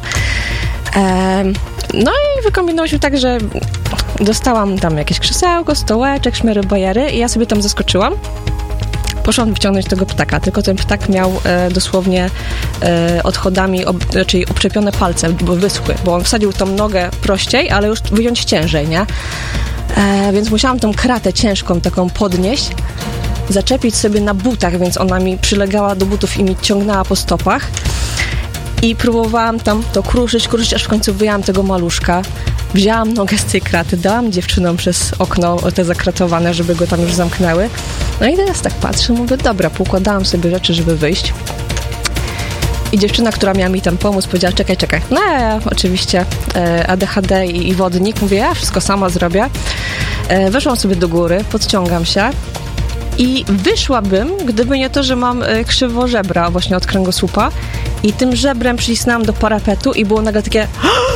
No i wykombinowałyśmy tak, że dostałam tam jakieś krzesełko, stołeczek, szmery, bajery i ja sobie tam zaskoczyłam. Poszłam wyciągnąć tego ptaka, tylko ten ptak miał dosłownie odchodami, czyli obczepione palce, bo wyschły, bo on wsadził tą nogę prościej, ale już wyjąć ciężej, nie? Więc musiałam tą kratę ciężką taką podnieść, zaczepić sobie na butach, więc ona mi przylegała do butów i mi ciągnęła po stopach. I próbowałam tam to kruszyć, aż w końcu wyjęłam tego maluszka. Wzięłam nogę z tej kraty, dałam dziewczynom przez okno te zakratowane, żeby go tam już zamknęły. No i teraz tak patrzę, mówię, dobra, poukładałam sobie rzeczy, żeby wyjść. I dziewczyna, która miała mi tam pomóc, powiedziała, czekaj. No ja oczywiście ADHD i wodnik, mówię, ja wszystko sama zrobię. Weszłam sobie do góry, podciągam się i wyszłabym, gdyby nie to, że mam krzywo żebra właśnie od kręgosłupa i tym żebrem przycisnęłam do parapetu i było nagle takie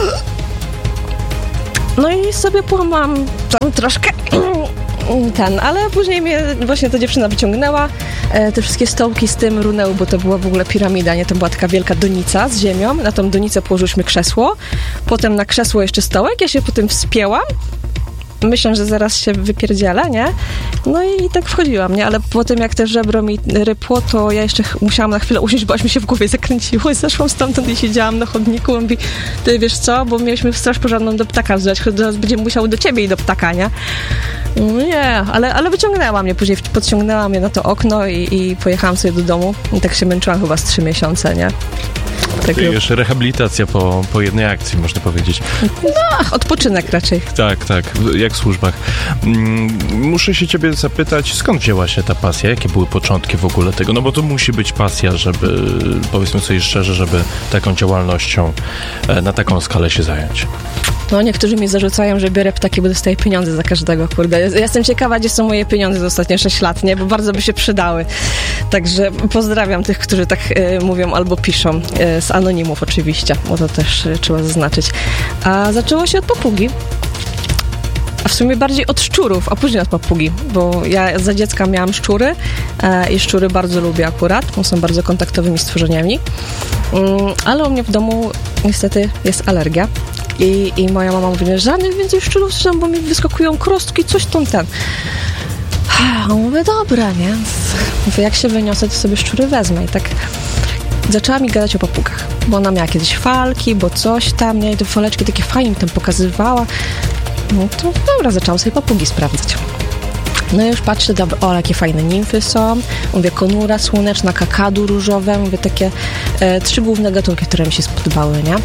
no i sobie połamałam tam troszkę ale później mnie właśnie ta dziewczyna wyciągnęła, te wszystkie stołki z tym runęły, bo to była w ogóle piramida, nie? To była taka wielka donica z ziemią, na tą donicę położyliśmy krzesło, potem na krzesło jeszcze stołek, ja się potem wspięłam, myślę, że zaraz się wypierdziela, nie? No i tak wchodziłam, nie? Ale potem jak te żebro mi rypło, to ja jeszcze musiałam na chwilę usiąść, bo aż mi się w głowie zakręciło i zeszłam stamtąd i siedziałam na chodniku i mówi, ty wiesz co, bo mieliśmy straż pożarną do ptaka wzwać, zaraz będziemy musiały do ciebie i do ptaka, nie? Nie, ale wyciągnęła mnie, później podciągnęła mnie na to okno i pojechałam sobie do domu i tak się męczyłam chyba z 3 miesiące, nie? Tak, jeszcze rehabilitacja po jednej akcji, można powiedzieć. No, odpoczynek raczej. Tak, jak w służbach. Muszę się ciebie zapytać, skąd wzięła się ta pasja? Jakie były początki w ogóle tego? No bo to musi być pasja, żeby, powiedzmy sobie szczerze, żeby taką działalnością na taką skalę się zająć. No, niektórzy mi zarzucają, że biorę ptaki, bo dostaję pieniądze za każdego, kurde. Ja jestem ciekawa, gdzie są moje pieniądze za ostatnie 6 lat, nie? Bo bardzo by się przydały. Także pozdrawiam tych, którzy tak mówią albo piszą, z anonimów oczywiście, bo to też trzeba zaznaczyć. A zaczęło się od papugi. A w sumie bardziej od szczurów, a później od papugi, bo ja za dziecka miałam szczury i szczury bardzo lubię akurat, bo są bardzo kontaktowymi stworzeniami, ale u mnie w domu niestety jest alergia i moja mama mówi, że żadnych więcej szczurów, bo mi wyskakują krostki, coś tam ten. A mówię, dobra, nie? Mówię, jak się wyniosę, to sobie szczury wezmę i tak zaczęła mi gadać o papugach, bo ona miała kiedyś falki, bo coś tam, nie? I te faleczki takie fajnie mi tam pokazywała. No to dobra, zaczęłam sobie papugi sprawdzać. No i już patrzę, dobra, o, jakie fajne nimfy są. Mówię, konura słoneczna, kakadu różowe. Mówię, takie 3 główne gatunki, które mi się spodobały, nie?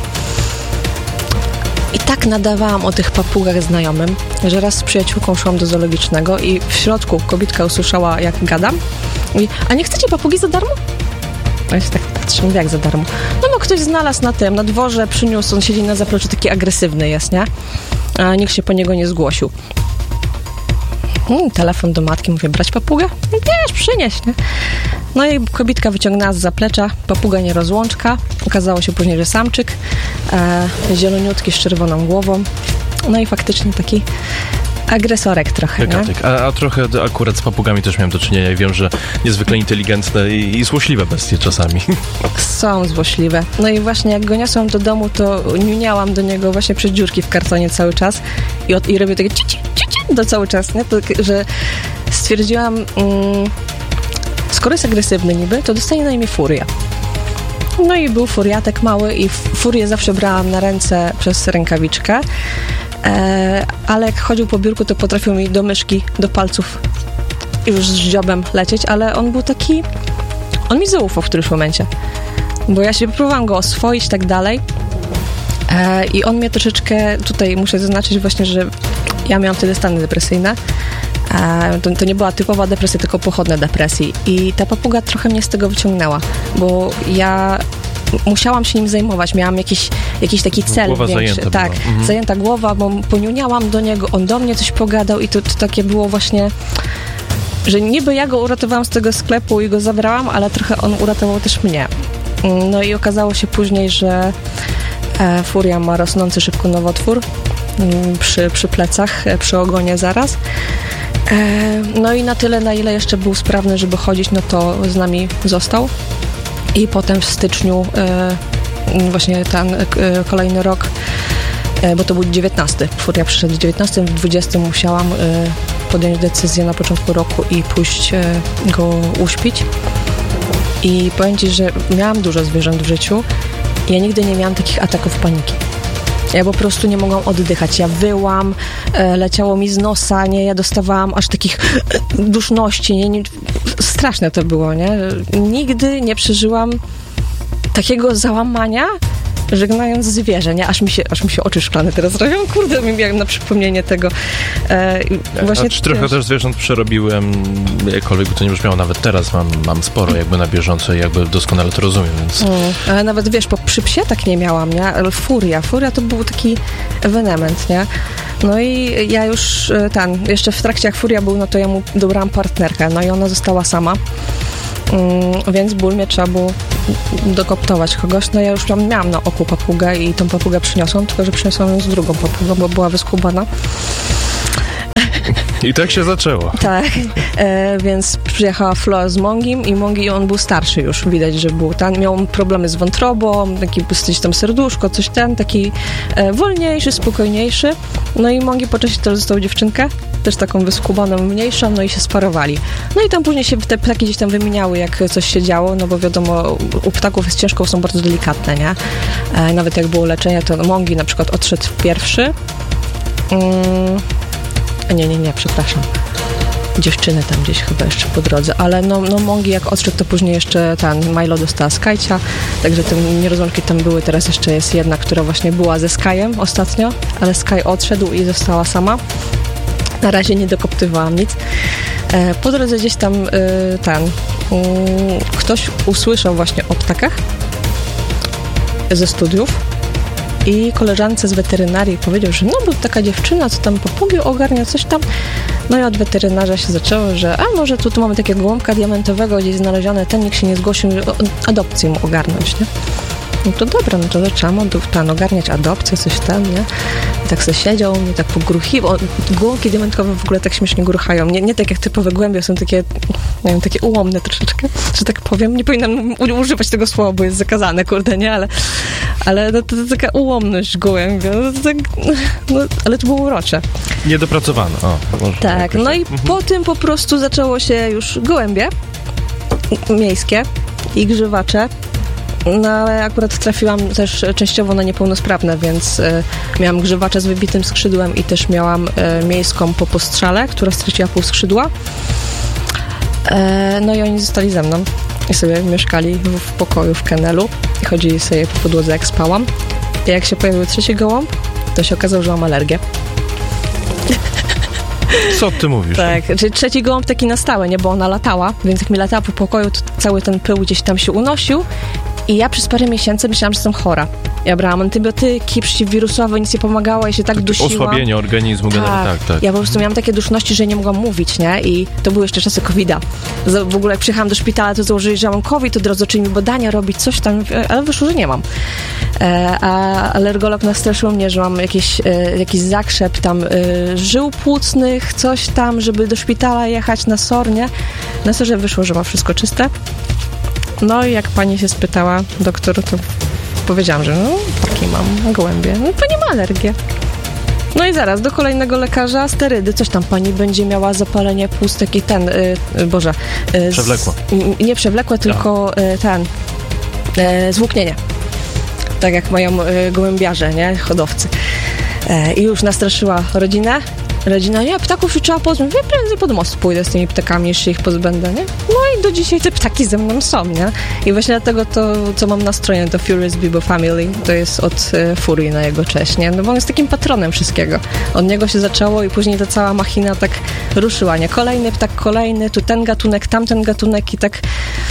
I tak nadawałam o tych papugach znajomym, że raz z przyjaciółką szłam do zoologicznego i w środku kobietka usłyszała, jak gadam. Mówi, a nie chcecie papugi za darmo? Ja się tak patrzę, mówię, jak za darmo? No bo ktoś znalazł na dworze, przyniósł, on siedzi na zapleczu, taki agresywny jest, nie? A nikt się po niego nie zgłosił. Telefon do matki, mówię, brać papugę? Wiesz, przynieś, nie? No i kobietka wyciągnęła z zaplecza, papuga nierozłączka. Okazało się później, że samczyk, zieloniutki z czerwoną głową. No i faktycznie taki agresorek trochę, nie? A trochę akurat z papugami też miałem do czynienia i wiem, że niezwykle inteligentne i złośliwe bestie czasami. Są złośliwe. No i właśnie jak go niosłam do domu, to niuniałam do niego właśnie przez dziurki w kartonie cały czas i robię takie cici do cały czas, nie? To, że stwierdziłam, skoro jest agresywny niby, to dostanie na imię Furia. No i był furiatek mały i Furię zawsze brałam na ręce przez rękawiczkę. Ale jak chodził po biurku, to potrafił mi do myszki, do palców już z dziobem lecieć, ale on był taki... On mi zaufał w którymś momencie, bo ja się próbowałam go oswoić i tak dalej i on mnie troszeczkę... Tutaj muszę zaznaczyć właśnie, że ja miałam wtedy stany depresyjne. To nie była typowa depresja, tylko pochodne depresji i ta papuga trochę mnie z tego wyciągnęła, bo ja... musiałam się nim zajmować, miałam jakiś taki cel głowa większy. Zajęta tak, zajęta głowa, bo poniuniałam do niego, on do mnie coś pogadał i to takie było właśnie, że niby ja go uratowałam z tego sklepu i go zabrałam, ale trochę on uratował też mnie. No i okazało się później, że Furia ma rosnący szybko nowotwór przy plecach, przy ogonie zaraz. No i na tyle, na ile jeszcze był sprawny, żeby chodzić, no to z nami został. I potem w styczniu, właśnie ten kolejny rok, bo to był 19. Furia przyszedł w 19, w 20 musiałam podjąć decyzję na początku roku i pójść go uśpić. I powiem Ci, że miałam dużo zwierząt w życiu i ja nigdy nie miałam takich ataków paniki. Ja po prostu nie mogłam oddychać. Ja wyłam, leciało mi z nosa, nie? Ja dostawałam aż takich duszności, nie? Straszne to było, nie? Nigdy nie przeżyłam takiego załamania, żegnając zwierzę, nie? Aż mi się oczy szklane teraz robią. Kurde, miałem na przypomnienie tego. Właśnie trochę też zwierząt przerobiłem, jakkolwiek by to nie brzmiało, nawet teraz mam sporo jakby na bieżąco i jakby doskonale to rozumiem, więc... Ale nawet, wiesz, przy psie tak nie miałam, nie? Ale Furia to był taki ewenement, nie? No i ja już jeszcze w trakcie jak Furia był, no to ja mu dobrałam partnerkę, no i ona została sama. Więc ból mnie trzeba było dokoptować kogoś. No ja już miałam na oku papugę i tą papugę przyniosłam, tylko że przyniosłam ją z drugą papugą, bo była wyskubana. I tak się zaczęło. Tak, więc przyjechała Flo z Mongim i Mongi, on był starszy już, widać, że był miał problemy z wątrobą, coś tam serduszko, taki wolniejszy, spokojniejszy. No i Mongi po czasie też dostał dziewczynkę, też taką wyskubaną, mniejszą, no i się sparowali. No i tam później się te ptaki gdzieś tam wymieniały, jak coś się działo, no bo wiadomo, u ptaków jest ciężko, są bardzo delikatne, nie? Nawet jak było leczenie, to Mongi na przykład odszedł pierwszy. Nie, przepraszam. Dziewczyny tam gdzieś chyba jeszcze po drodze, ale no Mongi jak odszedł, to później jeszcze Milo dostała Skycia, także te nierozłączki tam były, teraz jeszcze jest jedna, która właśnie była ze Skyem ostatnio, ale Sky odszedł i została sama. Na razie nie dokoptywałam nic. Po drodze gdzieś tam ktoś usłyszał właśnie o ptakach ze studiów i koleżance z weterynarii powiedział, że bo taka dziewczyna, co tam papugi ogarnia, coś tam. No i od weterynarza się zaczęło, że może tu mamy takiego gołąbka diamentowego gdzieś znalezione, ten nikt się nie zgłosił, adopcję mu ogarnąć, nie? No to dobra, no to zaczęłam ogarniać adopcję, coś tam, nie? I tak sobie siedział, mnie tak pogruchiwał. Gołąbki diamentowe w ogóle tak śmiesznie gruchają. Nie tak jak typowe głębie, są takie, nie wiem, takie ułomne troszeczkę, że tak powiem. Nie powinnam używać tego słowa, bo jest zakazane, kurde, nie? Ale no, to taka ułomność gołębia. Ale to było urocze. Niedopracowane. Tak, no i po tym po prostu zaczęło się już gołębie miejskie i grzywacze. No ale akurat trafiłam też częściowo na niepełnosprawne, więc miałam grzywacza z wybitym skrzydłem i też miałam miejską po postrzale, która straciła pół skrzydła. No i oni zostali ze mną i sobie mieszkali w pokoju w kennelu i chodzili sobie po podłodze, jak spałam. I jak się pojawił trzeci gołąb, to się okazało, że mam alergię. Co ty mówisz? Tak, czyli trzeci gołąb taki na stałe, nie? Bo ona latała, więc jak mi latała po pokoju, to cały ten pył gdzieś tam się unosił. I ja przez parę miesięcy myślałam, że jestem chora. Ja brałam antybiotyki przeciwwirusowe, nic nie pomagało, ja się tak dusiłam. Osłabienie organizmu generalnie, tak. Ja po prostu miałam takie duszności, że nie mogłam mówić, nie? I to były jeszcze czasy COVID-a. W ogóle jak przyjechałam do szpitala, to założyli, że mam COVID, to drodzy zaczęli mi badania robić, coś tam, ale wyszło, że nie mam. A alergolog nastraszył mnie, że mam jakiś zakrzep tam żył płucnych, coś tam, żeby do szpitala jechać na SOR, nie? Na SOR-ze wyszło, że ma wszystko czyste. No i jak pani się spytała, doktor, to powiedziałam, że taki mam gołębie. No pani ma alergię. No i zaraz do kolejnego lekarza, sterydy, coś tam pani będzie miała zapalenie płuc, przewlekłe. Nie przewlekłe, tylko zwłóknienie. Tak jak mają gołębiarze, nie? Hodowcy. I już nastraszyła rodzinę. Rodzina, nie, ptaków już trzeba pozbyć. Ja prędzej pod most pójdę z tymi ptakami, jeszcze ich pozbędę, nie? No i do dzisiaj te ptaki ze mną są, nie? I właśnie dlatego to, co mam na stronie, to Furious Bibo Family, to jest od Furii na jego cześć, nie? No bo on jest takim patronem wszystkiego. Od niego się zaczęło i później ta cała machina tak ruszyła, nie? Kolejny ptak, kolejny, tu ten gatunek, tamten gatunek i tak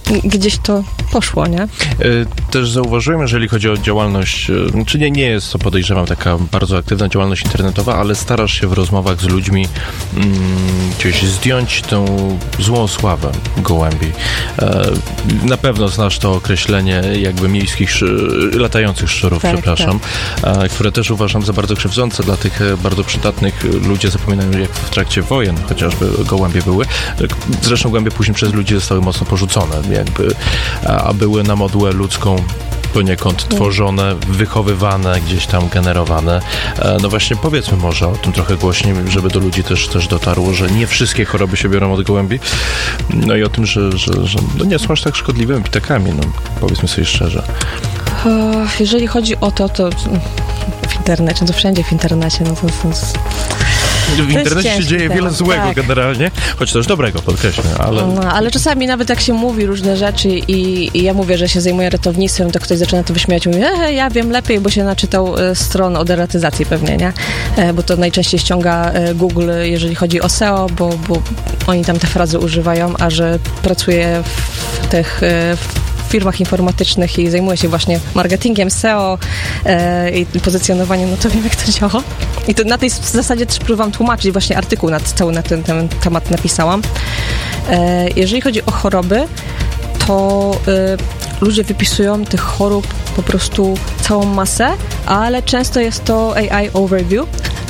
gdzieś to poszło, nie? Też zauważyłem, jeżeli chodzi o działalność, czy nie jest to, podejrzewam, taka bardzo aktywna działalność internetowa, ale starasz się w rozmowach z ludźmi gdzieś zdjąć tą złą sławę gołębi. Na pewno znasz to określenie jakby miejskich, latających szczurów, tak, przepraszam, które też uważam za bardzo krzywdzące dla tych bardzo przydatnych. Ludzie zapominają, jak w trakcie wojen chociażby gołębie były. Zresztą gołębie później przez ludzi zostały mocno porzucone, jakby, a były na modłę ludzką poniekąd tworzone, wychowywane, gdzieś tam generowane. No właśnie powiedzmy może o tym trochę głośniej, żeby do ludzi też dotarło, że nie wszystkie choroby się biorą od gołębi. No i o tym, że no nie są aż tak szkodliwymi ptakami, no powiedzmy sobie szczerze. Jeżeli chodzi o to w internecie, to wszędzie w internecie, no to w internecie się dzieje wiele złego generalnie, choć też dobrego, podkreślę, ale... No, ale czasami nawet jak się mówi różne rzeczy i ja mówię, że się zajmuję ratownictwem, to ktoś zaczyna to wyśmiać i mówi, ja wiem lepiej, bo się naczytał stron o deratyzacji pewnie, nie? Bo to najczęściej ściąga Google, jeżeli chodzi o SEO, bo oni tam te frazy używają, a że pracuję w tych firmach informatycznych i zajmuję się właśnie marketingiem, SEO i pozycjonowaniem, no to wiem, jak to działa. I to na tej zasadzie też próbowałam tłumaczyć, właśnie artykuł cały na ten temat napisałam. Jeżeli chodzi o choroby, to ludzie wypisują tych chorób po prostu całą masę, ale często jest to AI overview.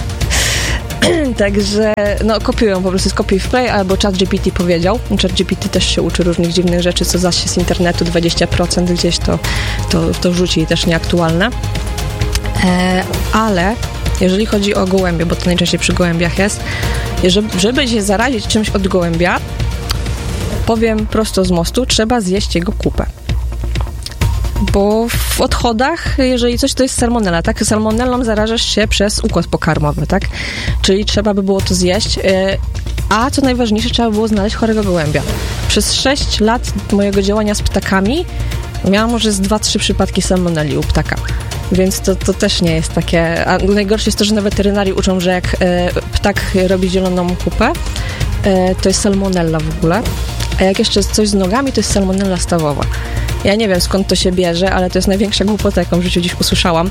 Także kopiują, po prostu jest copy wplay, albo ChatGPT powiedział. ChatGPT też się uczy różnych dziwnych rzeczy, co zaś z internetu 20% gdzieś to rzuci też nieaktualne. Ale jeżeli chodzi o gołębie, bo to najczęściej przy gołębiach jest, żeby się zarazić czymś od gołębia, powiem prosto z mostu, trzeba zjeść jego kupę. Bo w odchodach, jeżeli coś, to jest salmonella, tak? Salmonellą zarażasz się przez układ pokarmowy, tak? Czyli trzeba by było to zjeść, a co najważniejsze, trzeba było znaleźć chorego gołębia. Przez 6 lat mojego działania z ptakami miałam może z 2-3 przypadki salmonelli u ptaka. Więc to też nie jest takie... A najgorsze jest to, że na weterynarii uczą, że jak ptak robi zieloną kupę, to jest salmonella w ogóle. A jak jeszcze coś z nogami, to jest salmonella stawowa. Ja nie wiem, skąd to się bierze, ale to jest największa głupota, jaką w życiu dziś usłyszałam.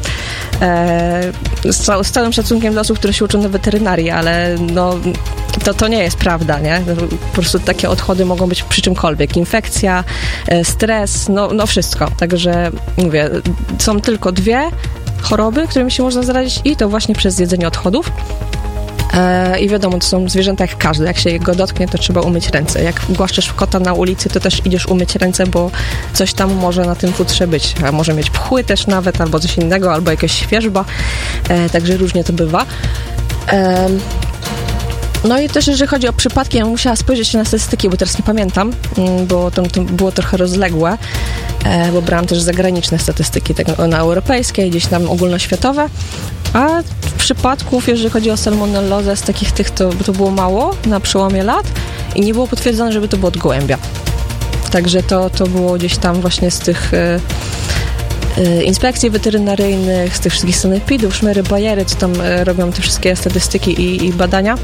Z całym szacunkiem dla osób, które się uczą na weterynarii, ale to nie jest prawda, nie? Po prostu takie odchody mogą być przy czymkolwiek. Infekcja, stres, wszystko. Także mówię, są tylko 2 choroby, którymi się można zarazić i to właśnie przez jedzenie odchodów. I wiadomo, to są zwierzęta jak każde. Jak się go dotknie, to trzeba umyć ręce. Jak głaszczesz kota na ulicy, to też idziesz umyć ręce, bo coś tam może na tym futrze być. A może mieć pchły też nawet, albo coś innego, albo jakaś świeżba. Także różnie to bywa. No i też, jeżeli chodzi o przypadki, ja musiała spojrzeć na statystyki, bo teraz nie pamiętam, bo to było trochę rozległe, bo brałam też zagraniczne statystyki, tak na europejskie, gdzieś tam ogólnoświatowe. A przypadków, jeżeli chodzi o salmonellozę, z takich to było mało na przełomie lat i nie było potwierdzone, żeby to było od gołębia. Także to było gdzieś tam właśnie z tych inspekcji weterynaryjnych, z tych wszystkich sanepidów, szmery, bajery, co tam robią te wszystkie statystyki i badania.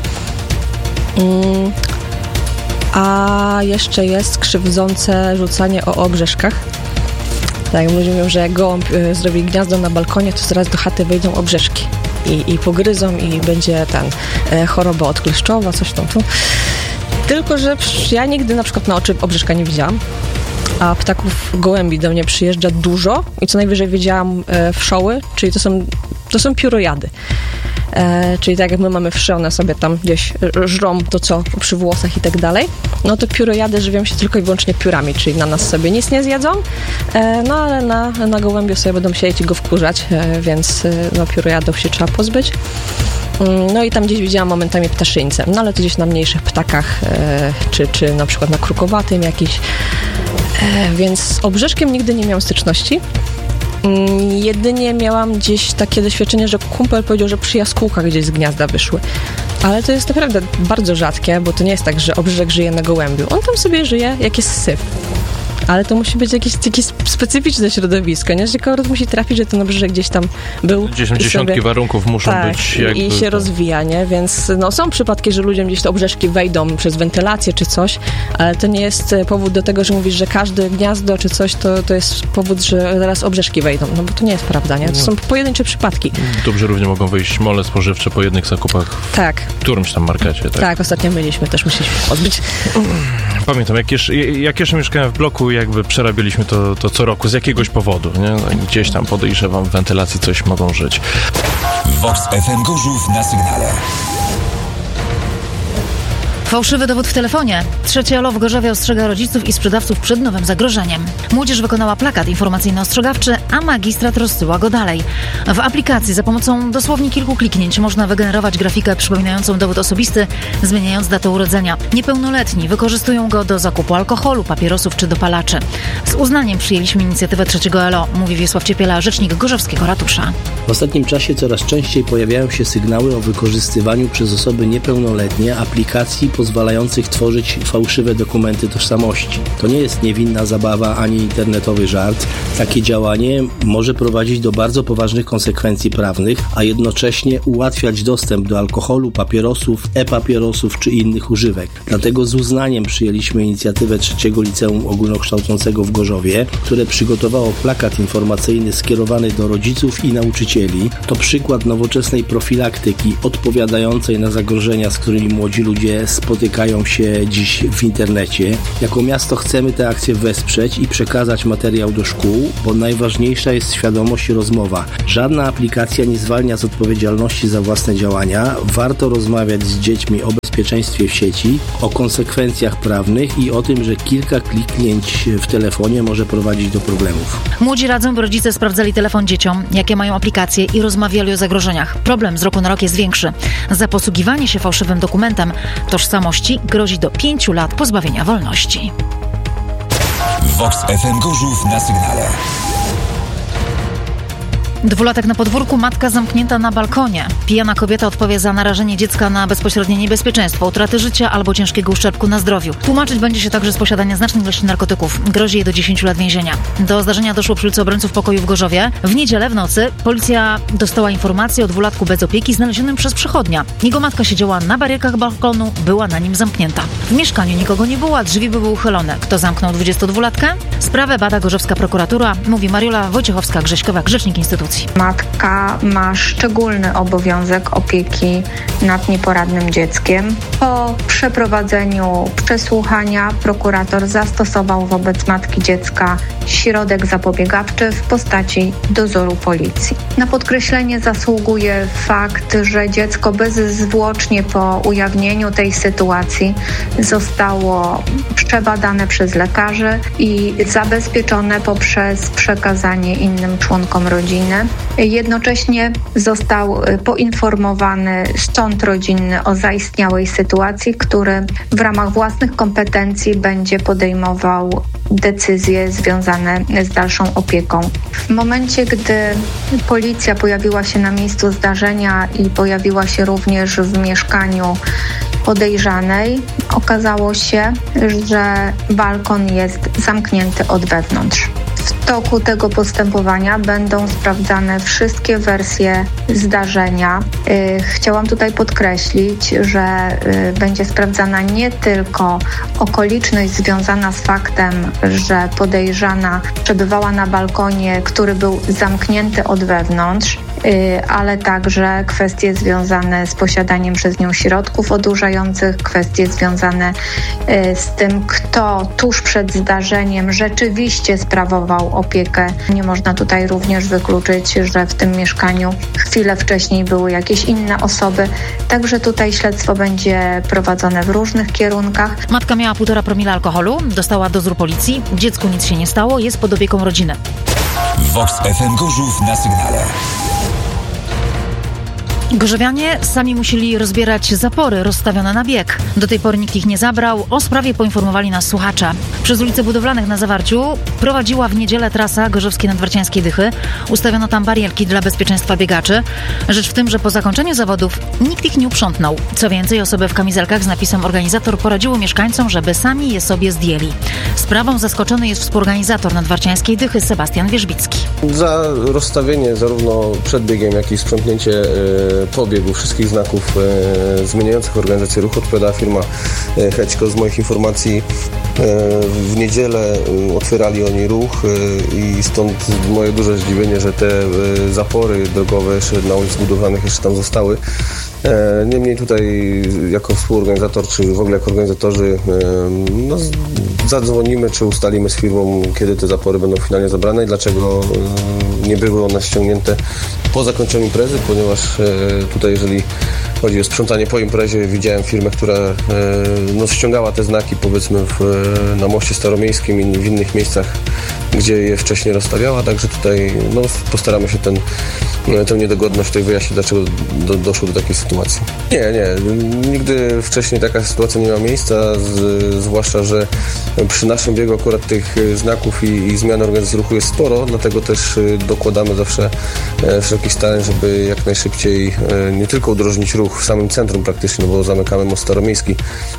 A jeszcze jest krzywdzące rzucanie o obrzeżkach. Tak, ludzie mówią, że jak gołąb zrobi gniazdo na balkonie, to zaraz do chaty wejdą obrzeżki i pogryzą i będzie choroba odkleszczowa, coś tam. Tylko, że ja nigdy na przykład na oczy obrzeżka nie widziałam, a ptaków gołębi do mnie przyjeżdża dużo i co najwyżej widziałam wszoły, czyli to są piórojady. Czyli tak jak my mamy wszy, one sobie tam gdzieś żrą to co przy włosach i tak dalej, no to piórojady żywią się tylko i wyłącznie piórami, czyli na nas sobie nic nie zjedzą, ale na gołębiu sobie będą siedzieć i go wkurzać, więc piórojadów się trzeba pozbyć. No i tam gdzieś widziałam momentami ptaszyńce, ale to gdzieś na mniejszych ptakach, czy na przykład na krukowatym jakiś, więc z obrzeżkiem nigdy nie miałam styczności. Jedynie miałam gdzieś takie doświadczenie, że kumpel powiedział, że przy jaskółkach gdzieś z gniazda wyszły. Ale to jest naprawdę bardzo rzadkie, bo to nie jest tak, że obrzeżek żyje na gołębiu. On tam sobie żyje, jak jest syf. Ale to musi być jakieś specyficzne środowisko, nie? Że akurat musi trafić, że ten obrzeżek gdzieś tam był. Dziesiątki warunków muszą być. I się rozwija, nie? Więc są przypadki, że ludziom gdzieś te obrzeżki wejdą przez wentylację czy coś, ale to nie jest powód do tego, że mówisz, że każde gniazdo czy coś, to jest powód, że zaraz obrzeżki wejdą. No bo to nie jest prawda, nie? To są pojedyncze przypadki. Dobrze równie mogą wyjść mole spożywcze po jednych zakupach w którymś tam markecie. Tak, ostatnio myliśmy, też musieliśmy pozbyć. Pamiętam, jak jeszcze mieszkałem w bloku, jakby przerabialiśmy to co roku z jakiegoś powodu, nie? Gdzieś tam podejrzewam w wentylacji coś mogą żyć. Vox FM Gorzów na sygnale. Fałszywy dowód w telefonie. Trzecie ALO w Gorzowie ostrzega rodziców i sprzedawców przed nowym zagrożeniem. Młodzież wykonała plakat informacyjno-ostrzegawczy, a magistrat rozsyła go dalej. W aplikacji za pomocą dosłownie kilku kliknięć można wygenerować grafikę przypominającą dowód osobisty, zmieniając datę urodzenia. Niepełnoletni wykorzystują go do zakupu alkoholu, papierosów czy dopalaczy. Z uznaniem przyjęliśmy inicjatywę trzeciego ALO, mówi Wiesław Ciepiela, rzecznik gorzowskiego ratusza. W ostatnim czasie coraz częściej pojawiają się sygnały o wykorzystywaniu przez osoby niepełnoletnie aplikacji pozwalających tworzyć fałszywe dokumenty tożsamości. To nie jest niewinna zabawa ani internetowy żart. Takie działanie może prowadzić do bardzo poważnych konsekwencji prawnych, a jednocześnie ułatwiać dostęp do alkoholu, papierosów, e-papierosów czy innych używek. Dlatego z uznaniem przyjęliśmy inicjatywę trzeciego Liceum Ogólnokształcącego w Gorzowie, które przygotowało plakat informacyjny skierowany do rodziców i nauczycieli. To przykład nowoczesnej profilaktyki odpowiadającej na zagrożenia, z którymi młodzi ludzie spotykają się dziś w internecie. Jako miasto chcemy tę akcję wesprzeć i przekazać materiał do szkół, bo najważniejsza jest świadomość i rozmowa. Żadna aplikacja nie zwalnia z odpowiedzialności za własne działania. Warto rozmawiać z dziećmi o bezpieczeństwie w sieci, o konsekwencjach prawnych i o tym, że kilka kliknięć w telefonie może prowadzić do problemów. Młodzi radzą, by rodzice sprawdzali telefon dzieciom, jakie mają aplikacje i rozmawiali o zagrożeniach. Problem z roku na rok jest większy. Za posługiwanie się fałszywym dokumentem tożsamości grozi do 5 lat pozbawienia wolności. Vox FM Gorzów na sygnale. 2-latek na podwórku, matka zamknięta na balkonie. Pijana kobieta odpowie za narażenie dziecka na bezpośrednie niebezpieczeństwo, utraty życia albo ciężkiego uszczerbku na zdrowiu. Tłumaczyć będzie się także z posiadania znacznej ilości narkotyków. Grozi jej do 10 lat więzienia. Do zdarzenia doszło przy ulicy Obrońców Pokoju w Gorzowie. W niedzielę w nocy policja dostała informację o 2-latku bez opieki znalezionym przez przechodnia. Jego matka siedziała na barierkach balkonu, była na nim zamknięta. W mieszkaniu nikogo nie było, a drzwi były uchylone. Kto zamknął 22-latkę? Sprawę bada gorzowska prokuratura, mówi Mariola Wojciechowska-Grześkowa, rzecznik instytucji. Matka ma szczególny obowiązek opieki nad nieporadnym dzieckiem. Po przeprowadzeniu przesłuchania prokurator zastosował wobec matki dziecka środek zapobiegawczy w postaci dozoru policji. Na podkreślenie zasługuje fakt, że dziecko bezzwłocznie po ujawnieniu tej sytuacji zostało przebadane przez lekarzy i zabezpieczone poprzez przekazanie innym członkom rodziny. Jednocześnie został poinformowany sąd rodzinny o zaistniałej sytuacji, który w ramach własnych kompetencji będzie podejmował decyzje związane z dalszą opieką. W momencie, gdy policja pojawiła się na miejscu zdarzenia i pojawiła się również w mieszkaniu podejrzanej, okazało się, że balkon jest zamknięty od wewnątrz. W toku tego postępowania będą sprawdzane wszystkie wersje zdarzenia. Chciałam tutaj podkreślić, że będzie sprawdzana nie tylko okoliczność związana z faktem, że podejrzana przebywała na balkonie, który był zamknięty od wewnątrz, ale także kwestie związane z posiadaniem przez nią środków odurzających, kwestie związane z tym, kto tuż przed zdarzeniem rzeczywiście sprawował opiekę. Nie można tutaj również wykluczyć, że w tym mieszkaniu chwilę wcześniej były jakieś inne osoby. Także tutaj śledztwo będzie prowadzone w różnych kierunkach. Matka miała 1,5 promila alkoholu, dostała dozór policji, dziecku nic się nie stało, jest pod opieką rodziny. Vox FM Gorzów na sygnale. Gorzowianie sami musieli rozbierać zapory rozstawione na bieg. Do tej pory nikt ich nie zabrał. O sprawie poinformowali nas słuchacze. Przez ulice Budowlanych na Zawarciu prowadziła w niedzielę trasa Gorzowskiej Nadwarciańskiej Dychy. Ustawiono tam barierki dla bezpieczeństwa biegaczy. Rzecz w tym, że po zakończeniu zawodów nikt ich nie uprzątnął. Co więcej, osoby w kamizelkach z napisem organizator poradziły mieszkańcom, żeby sami je sobie zdjęli. Sprawą zaskoczony jest współorganizator Nadwarciańskiej Dychy Sebastian Wierzbicki. Za rozstawienie zarówno przed biegiem, jak i sprzątnięcie po biegu wszystkich znaków zmieniających organizację ruchu odpowiada firma Heczko. Z moich informacji w niedzielę otwierali oni ruch i stąd moje duże zdziwienie, że te zapory drogowe jeszcze na ulicy Budowlanych jeszcze tam zostały. Niemniej tutaj jako współorganizator, czy w ogóle jako organizatorzy zadzwonimy, czy ustalimy z firmą, kiedy te zapory będą finalnie zabrane i dlaczego nie były one ściągnięte po zakończeniu imprezy, ponieważ tutaj jeżeli chodzi o sprzątanie po imprezie, widziałem firmę, która ściągała te znaki powiedzmy na moście staromiejskim i w innych miejscach, gdzie je wcześniej rozstawiała, także tutaj postaramy się tę niedogodność tutaj wyjaśnić, dlaczego doszło do takiej sytuacji. Nie, nigdy wcześniej taka sytuacja nie miała miejsca, zwłaszcza, że przy naszym biegu akurat tych znaków i zmian organizacji ruchu jest sporo, dlatego też dokładamy zawsze wszelkich starań, żeby jak najszybciej nie tylko udrożnić ruch w samym centrum praktycznie, bo zamykamy most staromiejski,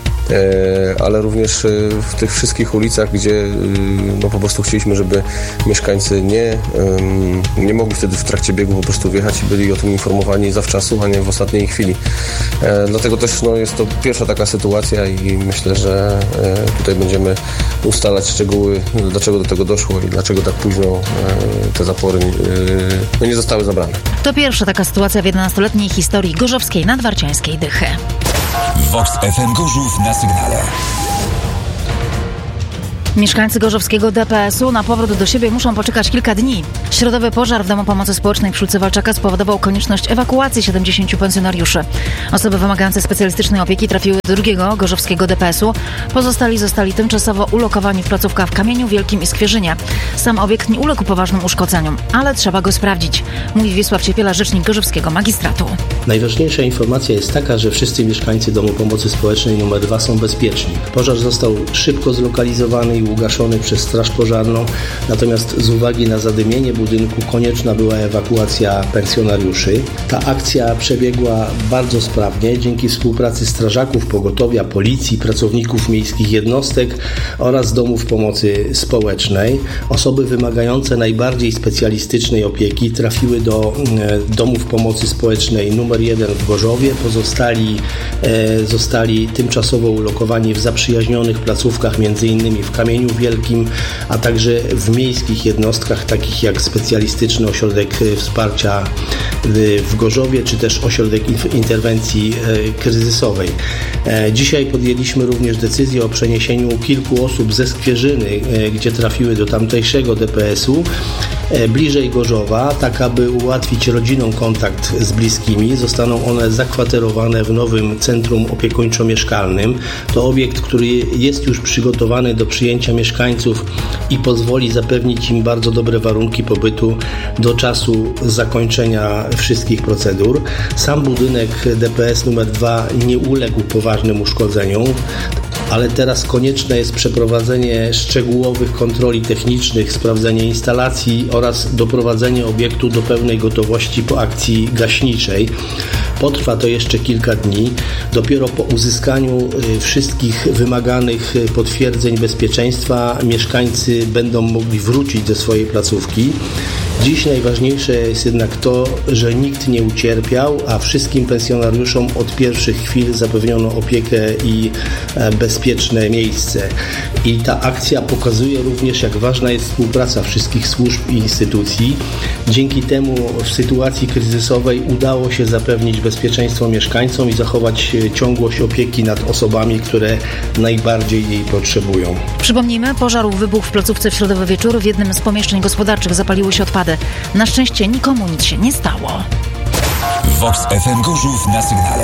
ale również w tych wszystkich ulicach, gdzie po prostu chcieliśmy, żeby mieszkańcy nie mogli wtedy w trakcie biegu po prostu wjechać i byli o tym informowani zawczasu, a nie w ostatniej chwili. Dlatego też jest to pierwsza taka sytuacja i myślę, że tutaj będziemy ustalać szczegóły, dlaczego do tego doszło i dlaczego tak późno te zapory nie zostały zabrane. To pierwsza taka sytuacja w 11-letniej historii Gorzowskiej Nadwarciańskiej Dychy. Vox FM Gorzów na sygnale. Mieszkańcy gorzowskiego DPS-u na powrót do siebie muszą poczekać kilka dni. Środowy pożar w Domu Pomocy Społecznej przy ulicy Walczaka spowodował konieczność ewakuacji 70 pensjonariuszy. Osoby wymagające specjalistycznej opieki trafiły do drugiego gorzowskiego DPS-u. Pozostali zostali tymczasowo ulokowani w placówkach w Kamieniu Wielkim i Skwierzynie. Sam obiekt nie uległ poważnym uszkodzeniom, ale trzeba go sprawdzić, mówi Wiesław Ciepiela, rzecznik gorzowskiego magistratu. Najważniejsza informacja jest taka, że wszyscy mieszkańcy Domu Pomocy Społecznej nr 2 są bezpieczni. Pożar został szybko zlokalizowany i ugaszony przez Straż Pożarną, natomiast z uwagi na zadymienie budynku konieczna była ewakuacja pensjonariuszy. Ta akcja przebiegła bardzo sprawnie dzięki współpracy strażaków, pogotowia, policji, pracowników miejskich jednostek oraz domów pomocy społecznej. Osoby wymagające najbardziej specjalistycznej opieki trafiły do domów pomocy społecznej nr 1 w Gorzowie. Pozostali zostali tymczasowo ulokowani w zaprzyjaźnionych placówkach, m.in. w Kamieniu Wielkim, a także w miejskich jednostkach takich jak Specjalistyczny Ośrodek Wsparcia w Gorzowie, czy też Ośrodek Interwencji Kryzysowej. Dzisiaj podjęliśmy również decyzję o przeniesieniu kilku osób ze Skwierzyny, gdzie trafiły do tamtejszego DPS-u, bliżej Gorzowa, tak aby ułatwić rodzinom kontakt z bliskimi. Zostaną one zakwaterowane w nowym centrum opiekuńczo-mieszkalnym. To obiekt, który jest już przygotowany do przyjęcia mieszkańców i pozwoli zapewnić im bardzo dobre warunki pobytu do czasu zakończenia wszystkich procedur. Sam budynek DPS nr 2 nie uległ poważnym uszkodzeniom, ale teraz konieczne jest przeprowadzenie szczegółowych kontroli technicznych, sprawdzenie instalacji oraz doprowadzenie obiektu do pełnej gotowości po akcji gaśniczej. Potrwa to jeszcze kilka dni. Dopiero po uzyskaniu wszystkich wymaganych potwierdzeń bezpieczeństwa mieszkańcy będą mogli wrócić do swojej placówki. Dziś najważniejsze jest jednak to, że nikt nie ucierpiał, a wszystkim pensjonariuszom od pierwszych chwil zapewniono opiekę i bezpieczne miejsce. I ta akcja pokazuje również, jak ważna jest współpraca wszystkich służb i instytucji. Dzięki temu w sytuacji kryzysowej udało się zapewnić bezpieczeństwo mieszkańcom i zachować ciągłość opieki nad osobami, które najbardziej jej potrzebują. Przypomnijmy, pożar wybuchł w placówce w środowy wieczór. W jednym z pomieszczeń gospodarczych zapaliły się odpady. Na szczęście nikomu nic się nie stało. Vox FM Gorzów na sygnale.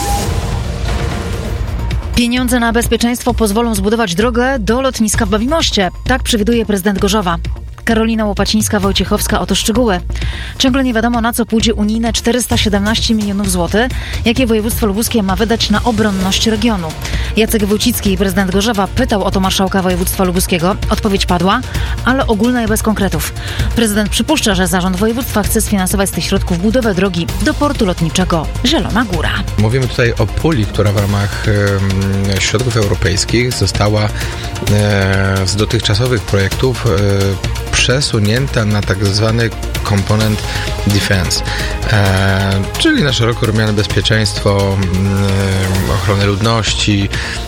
Pieniądze na bezpieczeństwo pozwolą zbudować drogę do lotniska w Bawimoście. Tak przewiduje prezydent Gorzowa. Karolina Łopacińska-Wojciechowska o to szczegóły. Ciągle nie wiadomo, na co pójdzie unijne 417 milionów złotych, jakie województwo lubuskie ma wydać na obronność regionu. Jacek Wójcicki, prezydent Gorzowa, pytał o to marszałka województwa lubuskiego. Odpowiedź padła, ale ogólna i bez konkretów. Prezydent przypuszcza, że zarząd województwa chce sfinansować z tych środków budowę drogi do portu lotniczego Zielona Góra. Mówimy tutaj o puli, która w ramach środków europejskich została z dotychczasowych projektów przesunięta na tak zwany komponent defense, czyli na szeroko rozumiane bezpieczeństwo, ochronę ludności,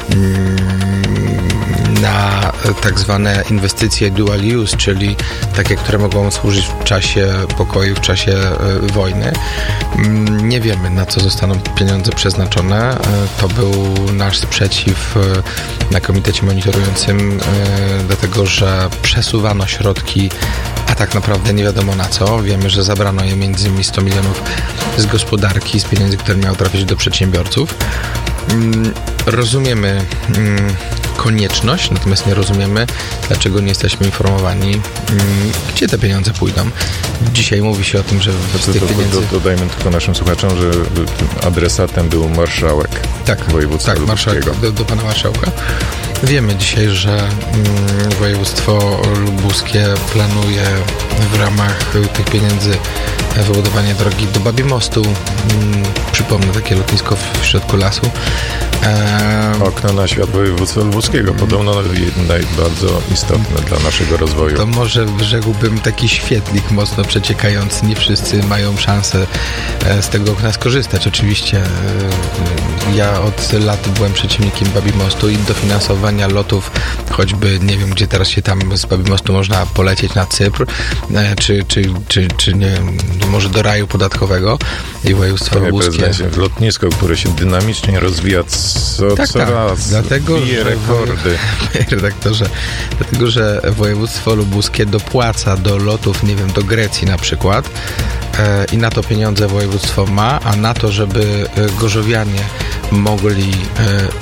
na tak zwane inwestycje dual use, czyli takie, które mogą służyć w czasie pokoju, w czasie wojny. Nie wiemy, na co zostaną pieniądze przeznaczone. To był nasz sprzeciw na komitecie monitorującym, dlatego że przesuwano środki, a tak naprawdę nie wiadomo na co. Wiemy, że zabrano je między innymi 100 milionów z gospodarki, z pieniędzy, które miały trafić do przedsiębiorców. Rozumiemy konieczność, natomiast nie rozumiemy, dlaczego nie jesteśmy informowani, gdzie te pieniądze pójdą. Dzisiaj mówi się o tym, że z tych pieniędzy... Dodajmy tylko naszym słuchaczom, że adresatem był marszałek województwa lubuskiego. Do pana marszałka. Wiemy dzisiaj, że województwo lubuskie planuje w ramach tych pieniędzy wybudowanie drogi do Babimostu. Przypomnę, takie lotnisko w środku lasu. Okno na świat województwa lubuskiego, podobno bardzo istotne dla naszego rozwoju. To może rzekłbym taki świetlik mocno przeciekający. Nie wszyscy mają szansę z tego okna skorzystać. Oczywiście ja od lat byłem przeciwnikiem Babimostu i dofinansowania lotów, choćby nie wiem, gdzie teraz się tam z Babimostu można polecieć na Cypr, czy nie wiem, może do raju podatkowego i województwo lubuskie. Lotnisko, które się dynamicznie rozwija coraz dlatego, bije rekordy. Redaktorze, dlatego, że województwo lubuskie dopłaca do lotów, nie wiem, do Grecji na przykład i na to pieniądze województwo ma, a na to, żeby gorzowianie mogli